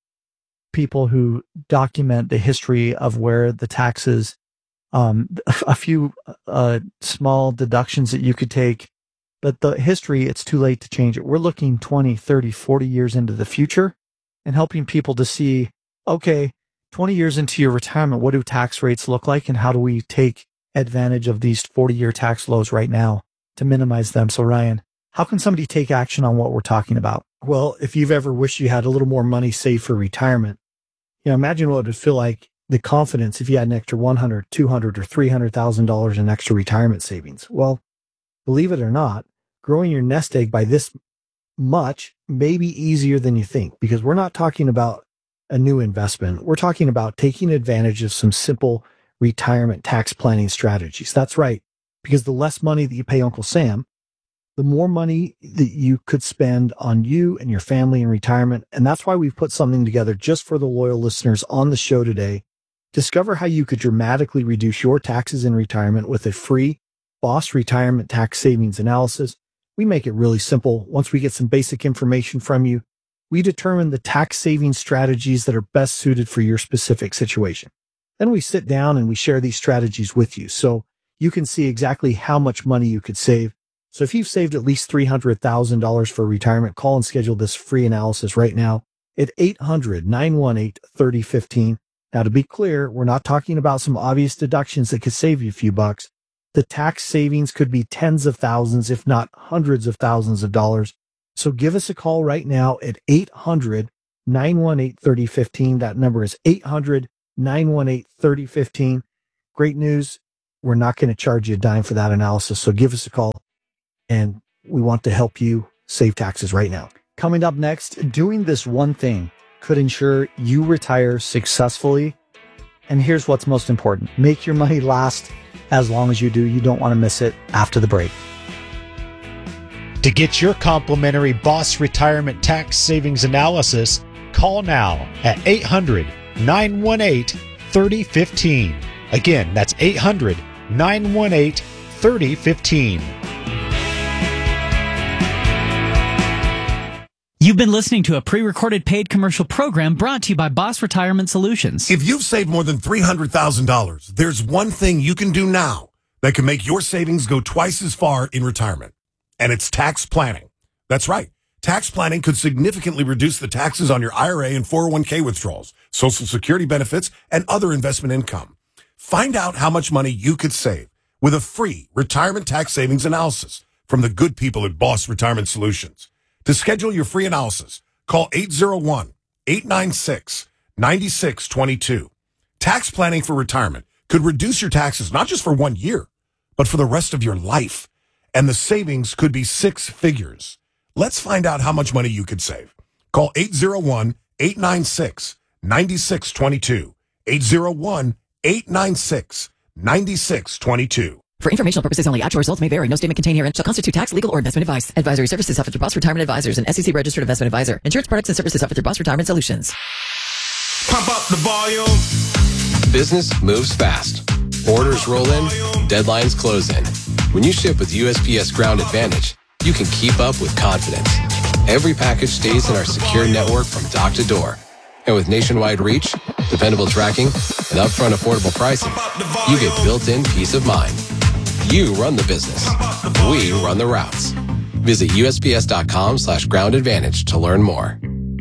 [SPEAKER 2] people who document the history of where the taxes, um, a few uh, small deductions that you could take, but the history, it's too late to change it. We're looking twenty, thirty, forty years into the future and helping people to see, okay, twenty years into your retirement, what do tax rates look like, and how do we take advantage of these forty-year tax lows right now to minimize them? So, Ryan, how can somebody take action on what we're talking about?
[SPEAKER 1] Well, if you've ever wished you had a little more money saved for retirement, you know, imagine what it would feel like, the confidence if you had an extra one hundred thousand dollars, two hundred thousand dollars, or three hundred thousand dollars in extra retirement savings. Well, believe it or not, growing your nest egg by this much may be easier than you think, because we're not talking about a new investment. We're talking about taking advantage of some simple retirement tax planning strategies. That's right, because the less money that you pay Uncle Sam, the more money that you could spend on you and your family in retirement. And that's why we've put something together just for the loyal listeners on the show today. Discover how you could dramatically reduce your taxes in retirement with a free Boss Retirement Tax Savings Analysis. We make it really simple. Once we get some basic information from you, we determine the tax saving strategies that are best suited for your specific situation. Then we sit down and we share these strategies with you so you can see exactly how much money you could save. So if you've saved at least three hundred thousand dollars for retirement, call and schedule this free analysis right now at eight hundred, nine one eight, three oh one five. Now, to be clear, we're not talking about some obvious deductions that could save you a few bucks. The tax savings could be tens of thousands, if not hundreds of thousands of dollars. So give us a call right now at eight hundred, nine one eight, three oh one five. That number is eight hundred, nine one eight, three oh one five. Great news. We're not going to charge you a dime for that analysis. So give us a call, and we want to help you save taxes right now. Coming up next, doing this one thing could ensure you retire successfully. And here's what's most important. Make your money last as long as you do. You don't want to miss it after the break.
[SPEAKER 3] To get your complimentary Boss Retirement Tax Savings Analysis, call now at eight hundred, nine one eight, three oh one five. Again, that's eight hundred, nine one eight, three oh one five.
[SPEAKER 10] You've been listening to a pre-recorded paid commercial program brought to you by Boss Retirement Solutions.
[SPEAKER 11] If you've saved more than three hundred thousand dollars, there's one thing you can do now that can make your savings go twice as far in retirement. And it's tax planning. That's right. Tax planning could significantly reduce the taxes on your I R A and four oh one k withdrawals, Social Security benefits, and other investment income. Find out how much money you could save with a free retirement tax savings analysis from the good people at Boss Retirement Solutions. To schedule your free analysis, call eight oh one, eight nine six, nine six two two. Tax planning for retirement could reduce your taxes not just for one year, but for the rest of your life. And the savings could be six figures. Let's find out how much money you could save. Call eight oh one, eight nine six, nine six two two. eight oh one, eight nine six, nine six two two.
[SPEAKER 4] For informational purposes only, actual results may vary. No statement contained herein shall constitute tax, legal, or investment advice. Advisory services offered through Boss Retirement Advisors, an S E C-registered investment advisor. Insurance products and services offered through Boss Retirement Solutions.
[SPEAKER 22] Pump up the volume.
[SPEAKER 20] Business moves fast. Orders roll in, deadlines close in. When you ship with U S P S Ground Advantage, you can keep up with confidence. Every package stays in our secure network from dock to door. And with nationwide reach, dependable tracking, and upfront affordable pricing, you get built-in peace of mind. You run the business. We run the routes. Visit USPS.com slash ground advantage to learn more.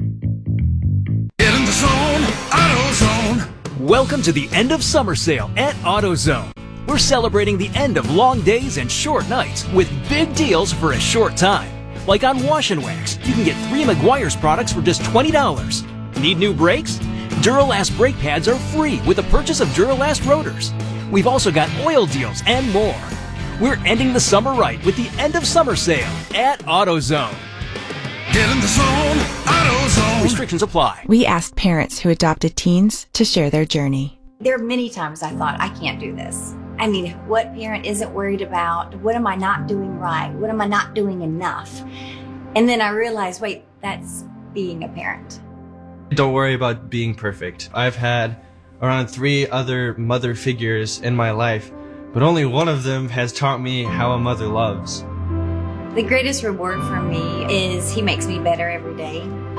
[SPEAKER 22] Get in the zone, AutoZone.
[SPEAKER 5] Welcome to the end of summer sale at AutoZone. We're celebrating the end of long days and short nights with big deals for a short time. Like on Wash and Wax, you can get three Meguiar's products for just twenty dollars. Need new brakes? Duralast brake pads are free with the purchase of Duralast rotors. We've also got oil deals and more. We're ending the summer right with the end of summer sale at AutoZone.
[SPEAKER 22] Get in the zone, AutoZone.
[SPEAKER 5] Restrictions apply.
[SPEAKER 24] We asked parents who adopted teens to share their journey.
[SPEAKER 25] There are many times I thought, I can't do this. I mean, what parent isn't worried about? What am I not doing right? What am I not doing enough? And then I realized, wait, that's being a parent.
[SPEAKER 26] Don't worry about being perfect. I've had around three other mother figures in my life, but only one of them has taught me how a mother loves.
[SPEAKER 25] The greatest reward for me is he makes me better every day.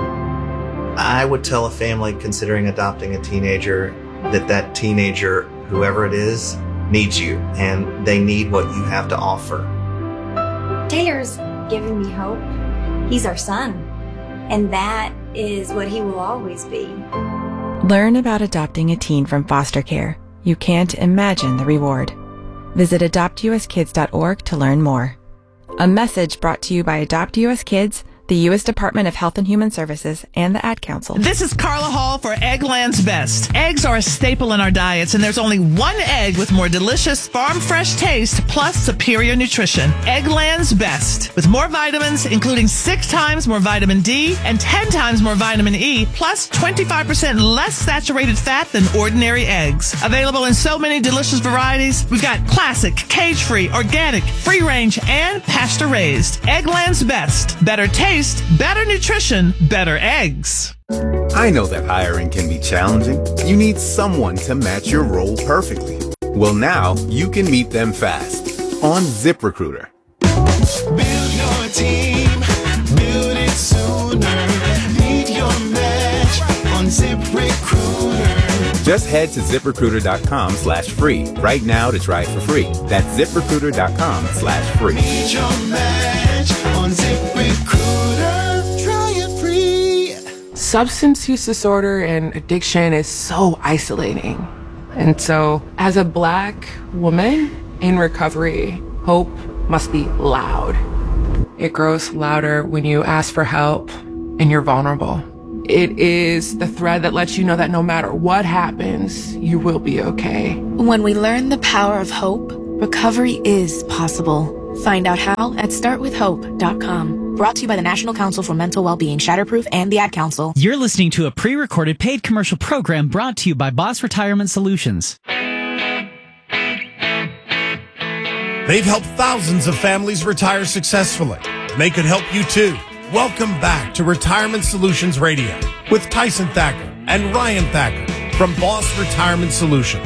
[SPEAKER 27] I would tell a family considering adopting a teenager that that teenager, whoever it is, needs you, and they need what you have to offer.
[SPEAKER 25] Taylor's given me hope. He's our son, and that is what he will always be.
[SPEAKER 24] Learn about adopting a teen from foster care. You can't imagine the reward. Visit adopt u s kids dot org to learn more. A message brought to you by Adopt U S Kids, the U S Department of Health and Human Services, and the Ad Council.
[SPEAKER 28] This is Carla Hall for Eggland's Best. Eggs are a staple in our diets, and there's only one egg with more delicious, farm-fresh taste plus superior nutrition. Eggland's Best. With more vitamins, including six times more vitamin D and ten times more vitamin E, plus twenty-five percent less saturated fat than ordinary eggs. Available in so many delicious varieties, we've got classic, cage-free, organic, free-range, and pasture-raised. Eggland's Best. Better taste, better nutrition, better eggs.
[SPEAKER 29] I know that hiring can be challenging. You need someone to match your role perfectly. Well, now you can meet them fast on ZipRecruiter.
[SPEAKER 22] Build your team, build it sooner. Meet your match on ZipRecruiter.
[SPEAKER 29] Just head to ZipRecruiter.com slash free right now to try it for free. That's ZipRecruiter.com slash free.
[SPEAKER 22] Meet your match on ZipRecruiter. Try it free.
[SPEAKER 6] Substance use disorder and addiction is so isolating. And so, as a Black woman in recovery, hope must be loud. It grows louder when you ask for help and you're vulnerable. It is the thread that lets you know that no matter what happens, you will be okay.
[SPEAKER 7] When we learn the power of hope, recovery is possible. Find out how at start with hope dot com. Brought to you by the National Council for Mental Wellbeing, Shatterproof, and the Ad Council.
[SPEAKER 10] You're listening to a pre-recorded paid commercial program brought to you by Boss Retirement Solutions.
[SPEAKER 11] They've helped thousands of families retire successfully. They could help you too. Welcome back to Retirement Solutions Radio with Tyson Thacker and Ryan Thacker from Boss Retirement Solutions.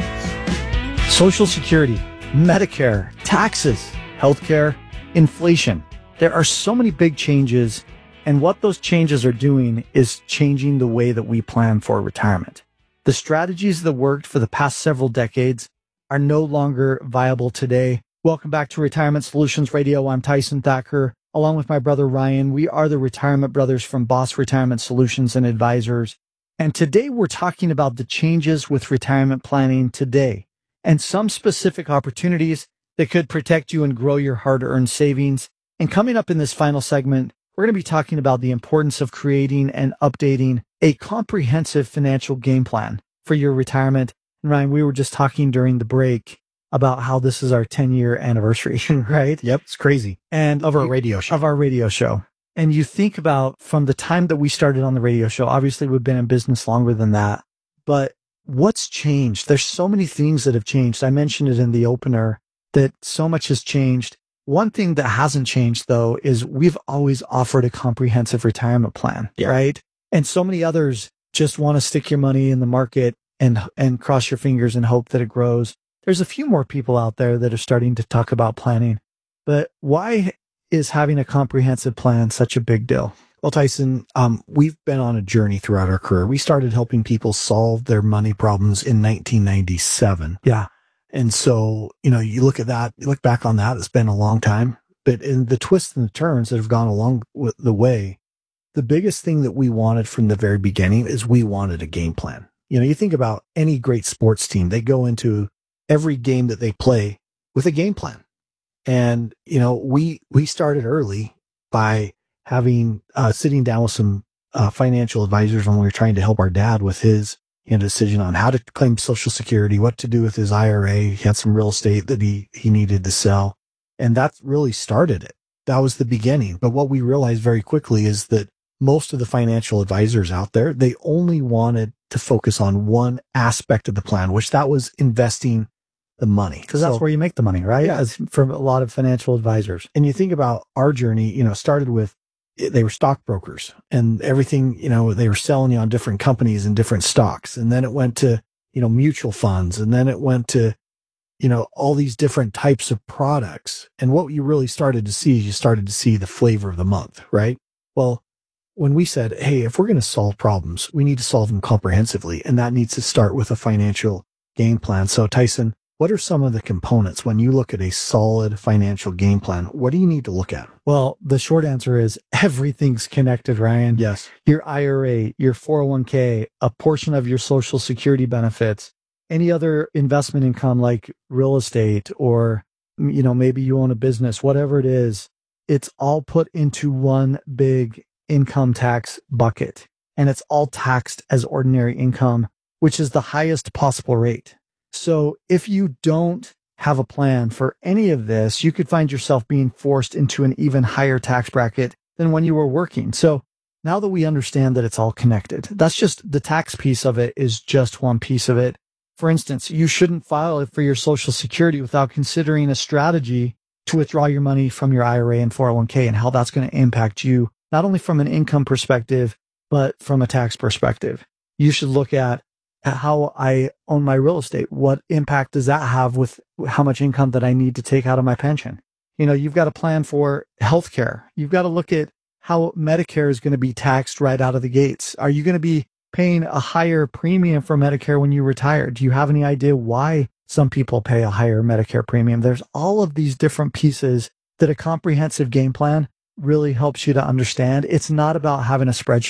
[SPEAKER 2] Social Security, Medicare, taxes, healthcare, inflation. There are so many big changes, and what those changes are doing is changing the way that we plan for retirement. The strategies that worked for the past several decades are no longer viable today. Welcome back to Retirement Solutions Radio. I'm Tyson Thacker. Along with my brother Ryan, we are the Retirement Brothers from Boss Retirement Solutions and Advisors. And today we're talking about the changes with retirement planning today and some specific opportunities that could protect you and grow your hard-earned savings. And coming up in this final segment, we're going to be talking about the importance of creating and updating a comprehensive financial game plan for your retirement. And Ryan, we were just talking during the break about how this is our ten-year anniversary, right?
[SPEAKER 1] Yep, it's crazy.
[SPEAKER 2] And
[SPEAKER 1] of our radio show.
[SPEAKER 2] Of our radio show. And you think about from the time that we started on the radio show, obviously we've been in business longer than that, but what's changed? There's so many things that have changed. I mentioned it in the opener that so much has changed. One thing that hasn't changed, though, is we've always offered a comprehensive retirement plan, yeah. right? And so many others just want to stick your money in the market and and cross your fingers and hope that it grows. There's a few more people out there that are starting to talk about planning. But why is having a comprehensive plan such a big deal?
[SPEAKER 1] Well, Tyson, um, we've been on a journey throughout our career. We started helping people solve their money problems in nineteen ninety-seven.
[SPEAKER 2] Yeah.
[SPEAKER 1] And so, you know, you look at that, you look back on that, it's been a long time, but in the twists and the turns that have gone along with the way, the biggest thing that we wanted from the very beginning is we wanted a game plan. You know, you think about any great sports team, they go into every game that they play with a game plan. And, you know, we, we started early by having, uh, sitting down with some, uh, financial advisors when we were trying to help our dad with his, you know, decision on how to claim Social Security, what to do with his I R A. He had some real estate that he, he needed to sell. And that really started it. That was the beginning. But what we realized very quickly is that most of the financial advisors out there, they only wanted to focus on one aspect of the plan, which that was investing the money.
[SPEAKER 2] Because that's
[SPEAKER 1] So-
[SPEAKER 2] where you make the money, right?
[SPEAKER 1] Yeah.
[SPEAKER 2] As from a lot of financial advisors.
[SPEAKER 1] And you think about our journey, you know, started with, they were stockbrokers and everything, you know, they were selling you on different companies and different stocks. And then it went to, you know, mutual funds. And then it went to, you know, all these different types of products. And what you really started to see is you started to see the flavor of the month, right? Well, when we said, hey, if we're going to solve problems, we need to solve them comprehensively. And that needs to start with a financial game plan. So Tyson, what are some of the components when you look at a solid financial game plan? What do you need to look at?
[SPEAKER 2] Well, the short answer is everything's connected, Ryan.
[SPEAKER 1] Yes.
[SPEAKER 2] Your I R A, your four oh one k, a portion of your Social Security benefits, any other investment income like real estate or, you know, maybe you own a business, whatever it is, it's all put into one big income tax bucket. And it's all taxed as ordinary income, which is the highest possible rate. So if you don't have a plan for any of this, you could find yourself being forced into an even higher tax bracket than when you were working. So now that we understand that it's all connected, that's just the tax piece of it is just one piece of it. For instance, you shouldn't file it for your Social Security without considering a strategy to withdraw your money from your I R A and four oh one k and how that's going to impact you, not only from an income perspective, but from a tax perspective. You should look at how I own my real estate. What impact does that have with how much income that I need to take out of my pension? You know, you've got to plan for healthcare. You've got to look at how Medicare is going to be taxed right out of the gates. Are you going to be paying a higher premium for Medicare when you retire? Do you have any idea why some people pay a higher Medicare premium? There's all of these different pieces that a comprehensive game plan really helps you to understand. It's not about having a spreadsheet.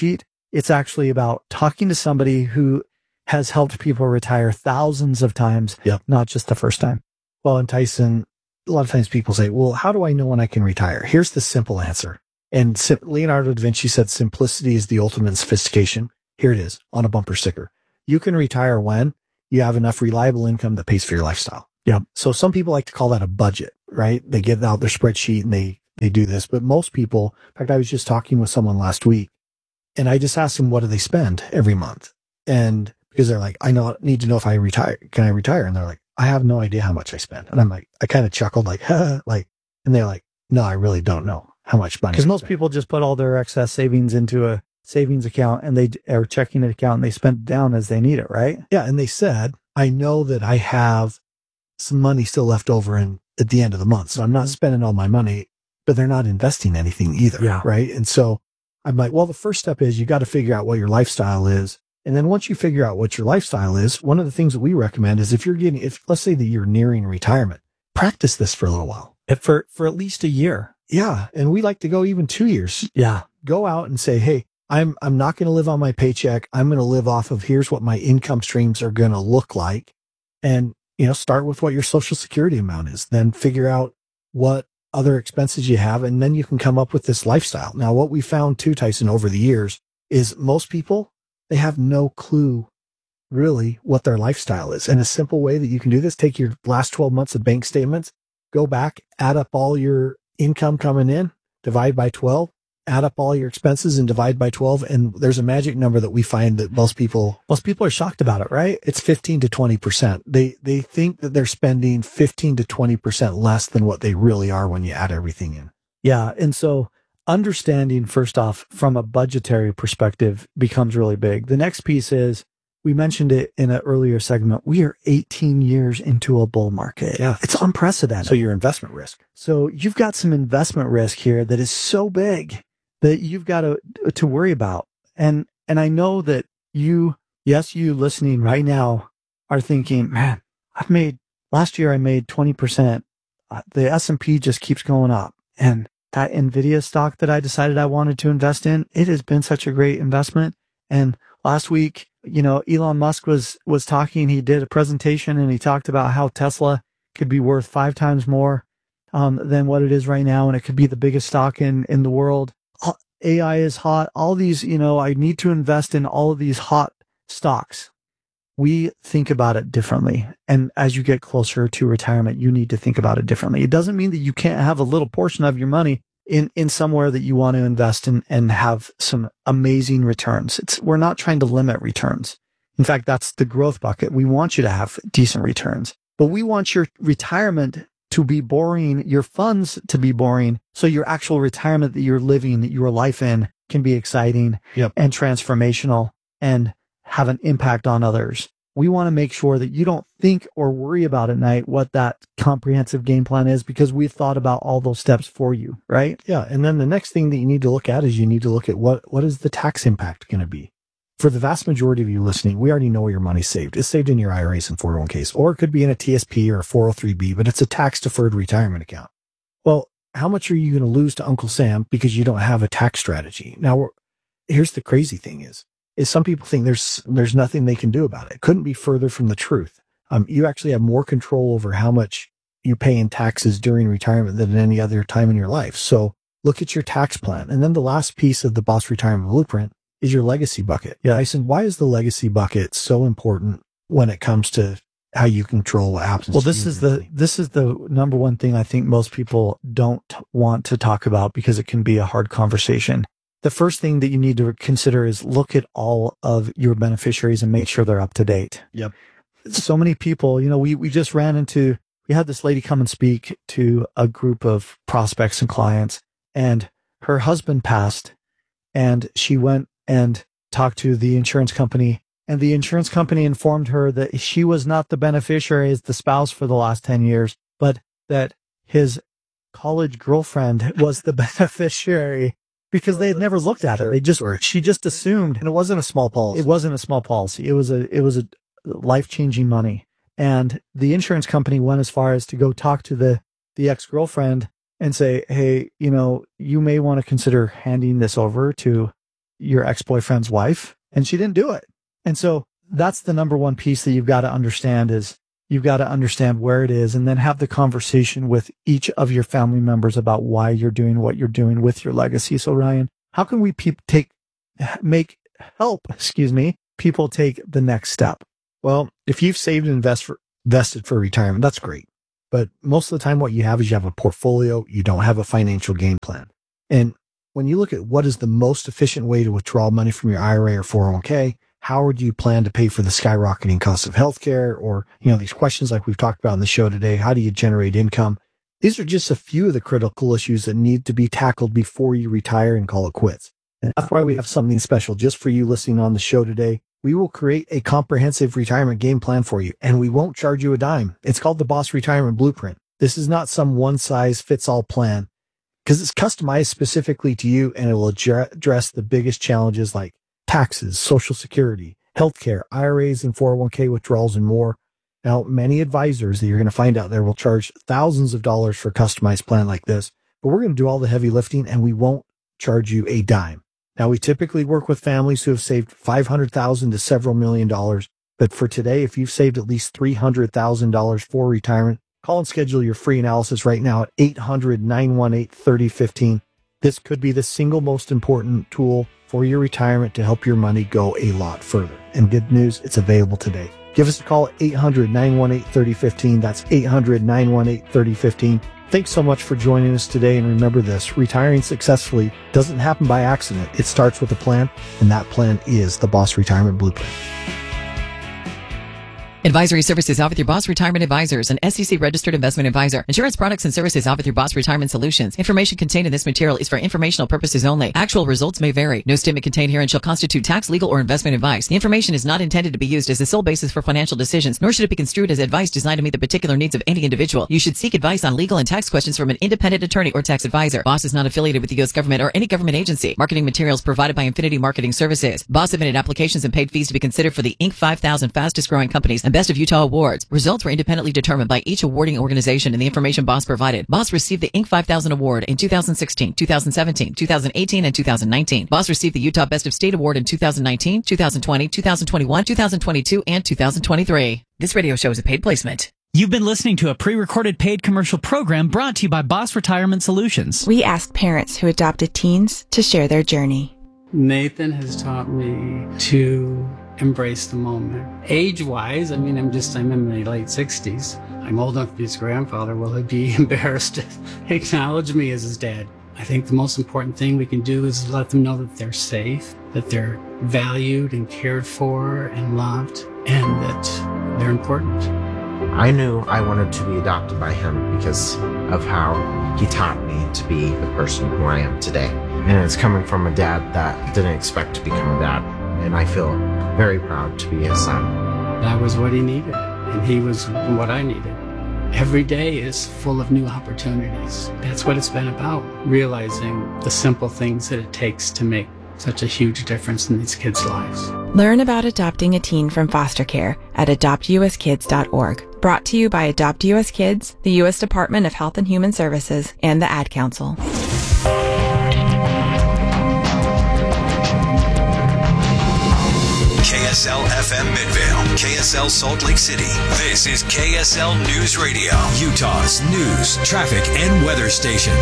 [SPEAKER 2] It's actually about talking to somebody who has helped people retire thousands of times,
[SPEAKER 1] yep.
[SPEAKER 2] not just the first time.
[SPEAKER 1] Well, and Tyson, a lot of times people say, well, how do I know when I can retire? Here's the simple answer. And Leonardo da Vinci said simplicity is the ultimate sophistication. Here it is on a bumper sticker. You can retire when you have enough reliable income that pays for your lifestyle.
[SPEAKER 2] Yeah.
[SPEAKER 1] So some people like to call that a budget, right? They get out their spreadsheet and they, they do this. But most people, in fact, I was just talking with someone last week and I just asked them, what do they spend every month? And because they're like, I know, need to know if I retire, can I retire? And they're like, I have no idea how much I spend. And I'm like, I kind of chuckled like, like, and they're like, no, I really don't know how much money.
[SPEAKER 2] Because most people just put all their excess savings into a savings account and they are checking an account and they spend it down as they need it, right?
[SPEAKER 1] Yeah. And they said, I know that I have some money still left over in, at the end of the month. So I'm not spending all my money, but they're not investing anything either.
[SPEAKER 2] Yeah.
[SPEAKER 1] Right. And so I'm like, well, the first step is you got to figure out what your lifestyle is. And then once you figure out what your lifestyle is, one of the things that we recommend is if you're getting, if let's say that you're nearing retirement, practice this for a little while.
[SPEAKER 2] For, for at least a year.
[SPEAKER 1] Yeah. And we like to go even two years.
[SPEAKER 2] Yeah.
[SPEAKER 1] Go out and say, hey, I'm, I'm not going to live on my paycheck. I'm going to live off of here's what my income streams are going to look like. And, you know, start with what your Social Security amount is, then figure out what other expenses you have. And then you can come up with this lifestyle. Now, what we found too, Tyson, over the years is most people, they have no clue really what their lifestyle is. And a simple way that you can do this, take your last twelve months of bank statements, go back, add up all your income coming in, divide by twelve, add up all your expenses and divide by twelve. And there's a magic number that we find that most people,
[SPEAKER 2] most people are shocked about it, right?
[SPEAKER 1] It's fifteen to twenty percent. They, they think that they're spending fifteen to twenty percent less than what they really are when you add everything in.
[SPEAKER 2] Yeah. And so understanding, first off, from a budgetary perspective becomes really big. The next piece is, we mentioned it in an earlier segment, we are eighteen years into a bull market.
[SPEAKER 1] Yeah.
[SPEAKER 2] It's unprecedented.
[SPEAKER 1] So your investment risk.
[SPEAKER 2] So you've got some investment risk here that is so big that you've got to, to worry about. And, and I know that you, yes, you listening right now are thinking, man, I've made, last year I made twenty percent. Uh, the S and P just keeps going up. And that NVIDIA stock that I decided I wanted to invest in, it has been such a great investment. And last week, you know, Elon Musk was, was talking, he did a presentation and he talked about how Tesla could be worth five times more, um, than what it is right now. And it could be the biggest stock in, in the world. A I is hot. All these, you know, I need to invest in all of these hot stocks. We think about it differently. And as you get closer to retirement, you need to think about it differently. It doesn't mean that you can't have a little portion of your money in, in somewhere that you want to invest in and have some amazing returns. It's, we're not trying to limit returns. In fact, that's the growth bucket. We want you to have decent returns, but we want your retirement to be boring, your funds to be boring. So your actual retirement that you're living, your life in, can be exciting
[SPEAKER 1] yep.
[SPEAKER 2] and transformational and have an impact on others. We want to make sure that you don't think or worry about at night what that comprehensive game plan is, because we've thought about all those steps for you, right?
[SPEAKER 1] Yeah. And then the next thing that you need to look at is you need to look at what, what is the tax impact going to be? For the vast majority of you listening, we already know where your money's saved. It's saved in your I R As and four oh one k's, or it could be in a T S P or a four oh three b, but it's a tax deferred retirement account. Well, how much are you going to lose to Uncle Sam because you don't have a tax strategy? Now, here's the crazy thing is, is some people think there's, there's nothing they can do about it. It couldn't be further from the truth. Um, you actually have more control over how much you pay in taxes during retirement than at any other time in your life. So look at your tax plan. And then the last piece of the Boss Retirement Blueprint is your legacy bucket. Yeah. I said, why is the legacy bucket so important when it comes to how you control what happens?
[SPEAKER 2] Well, this is the, this is the number one thing I think most people don't want to talk about because it can be a hard conversation. The first thing that you need to consider is look at all of your beneficiaries and make sure they're up to date.
[SPEAKER 1] Yep.
[SPEAKER 2] So many people, you know, we, we just ran into, we had this lady come and speak to a group of prospects and clients, and her husband passed, and she went and talked to the insurance company, and the insurance company informed her that she was not the beneficiary as the spouse for the last ten years, but that his college girlfriend was the beneficiary. Because they had never looked at it. They just, she just assumed.
[SPEAKER 1] And it wasn't a small policy.
[SPEAKER 2] It wasn't a small policy. It was a, it was a life-changing money. And the insurance company went as far as to go talk to the, the ex-girlfriend and say, hey, you know, you may want to consider handing this over to your ex-boyfriend's wife, and she didn't do it. And so that's the number one piece that you've got to understand is you've got to understand where it is and then have the conversation with each of your family members about why you're doing what you're doing with your legacy. So Ryan, how can we pe- take, make help, excuse me, people take the next step? Well, if you've saved and invest for, invested for retirement, that's great. But most of the time what you have is you have a portfolio. You don't have a financial game plan. And when you look at what is the most efficient way to withdraw money from your I R A or four oh one k, how do you plan to pay for the skyrocketing cost of healthcare? Or, you know, these questions like we've talked about on the show today, how do you generate income? These are just a few of the critical issues that need to be tackled before you retire and call it quits. And that's why we have something special just for you listening on the show today. We will create a comprehensive retirement game plan for you, and we won't charge you a dime. It's called the Boss Retirement Blueprint. This is not some one-size-fits-all plan because it's customized specifically to you, and it will address the biggest challenges like taxes, Social Security, healthcare, I R As, and four oh one k withdrawals, and more. Now, many advisors that you're going to find out there will charge thousands of dollars for a customized plan like this, but we're going to do all the heavy lifting, and we won't charge you a dime. Now, we typically work with families who have saved five hundred thousand dollars to several million dollars. But for today, if you've saved at least three hundred thousand dollars for retirement, call and schedule your free analysis right now at eight hundred, nine one eight, three oh one five. This could be the single most important tool for your retirement to help your money go a lot further. And good news, it's available today. Give us a call at eight hundred, nine one eight, three oh one five. That's eight hundred, nine one eight, three oh one five. Thanks so much for joining us today. And remember this, retiring successfully doesn't happen by accident. It starts with a plan, and that plan is the Boss Retirement Blueprint.
[SPEAKER 4] Advisory services offered through Boss Retirement Advisors, an S E C registered investment advisor. Insurance products and services offered through Boss Retirement Solutions. Information contained in this material is for informational purposes only. Actual results may vary. No statement contained herein shall constitute tax, legal, or investment advice. The information is not intended to be used as the sole basis for financial decisions, nor should it be construed as advice designed to meet the particular needs of any individual. You should seek advice on legal and tax questions from an independent attorney or tax advisor. Boss is not affiliated with the U S government or any government agency. Marketing materials provided by Infinity Marketing Services. Boss submitted applications and paid fees to be considered for the Inc five thousand Fastest Growing Companies and Best of Utah Awards. Results were independently determined by each awarding organization and the information Boss provided. Boss received the Inc five thousand Award in two thousand sixteen, two thousand seventeen, two thousand eighteen, and two thousand nineteen. Boss received the Utah Best of State Award in two thousand nineteen, two thousand twenty, two thousand twenty-one, two thousand twenty-two, and two thousand twenty-three. This radio show is a paid placement.
[SPEAKER 10] You've been listening to a pre-recorded paid commercial program brought to you by Boss Retirement Solutions.
[SPEAKER 24] We asked parents who adopted teens to share their journey.
[SPEAKER 8] Nathan has taught me to embrace the moment. Age-wise, I mean, I'm just, I'm in my late sixties. I'm old enough to be his grandfather. Will he be embarrassed to acknowledge me as his dad? I think the most important thing we can do is let them know that they're safe, that they're valued and cared for and loved, and that they're important.
[SPEAKER 9] I knew I wanted to be adopted by him because of how he taught me to be the person who I am today. And it's coming from a dad that didn't expect to become a dad. And I feel very proud to be his son.
[SPEAKER 8] That was what he needed, and he was what I needed. Every day is full of new opportunities. That's what it's been about, realizing the simple things that it takes to make such a huge difference in these kids' lives.
[SPEAKER 24] Learn about adopting a teen from foster care at adopt u s kids dot org. Brought to you by Adopt U S Kids, the U S Department of Health and Human Services, and the Ad Council.
[SPEAKER 12] K S L F M Midvale, K S L Salt Lake City. This is K S L News Radio, Utah's news, traffic, and weather station.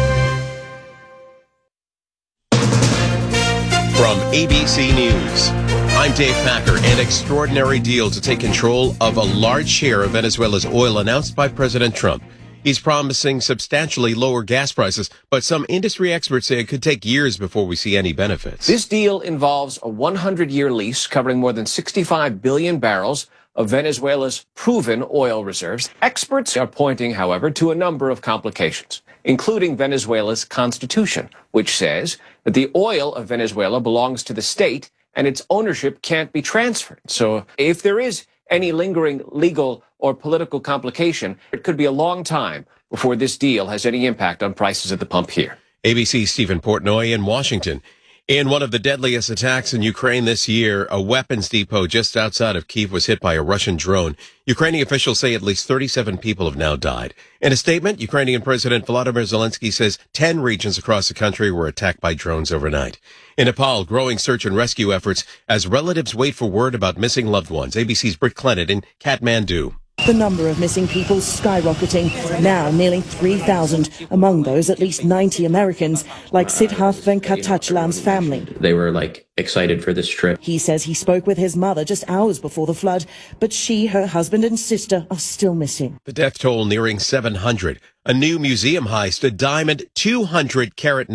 [SPEAKER 13] From A B C News, I'm Dave Packer. An extraordinary deal to take control of a large share of Venezuela's oil announced by President Trump. He's promising substantially lower gas prices, but some industry experts say it could take years before we see any benefits.
[SPEAKER 14] This deal involves a one hundred year lease covering more than sixty-five billion barrels of Venezuela's proven oil reserves. Experts are pointing, however, to a number of complications, including Venezuela's constitution, which says that the oil of Venezuela belongs to the state and its ownership can't be transferred. So if there is any lingering legal or political complication, it could be a long time before this deal has any impact on prices at the pump here.
[SPEAKER 13] A B C's Stephen Portnoy in Washington. In one of the deadliest attacks in Ukraine this year, a weapons depot just outside of Kyiv was hit by a Russian drone. Ukrainian officials say at least thirty-seven people have now died. In a statement, Ukrainian President Volodymyr Zelensky says ten regions across the country were attacked by drones overnight. In Nepal, growing search and rescue efforts as relatives wait for word about missing loved ones. A B C's Britt Clennon in Kathmandu.
[SPEAKER 3] The number of missing people skyrocketing, now nearly three thousand. Among those, at least ninety Americans, like Siddharth Venkatachalam's family.
[SPEAKER 15] They were like excited for this trip.
[SPEAKER 3] He says he spoke with his mother just hours before the flood, but she, her husband and sister are still missing.
[SPEAKER 13] The death toll nearing seven hundred. A new museum heist, a diamond two hundred carat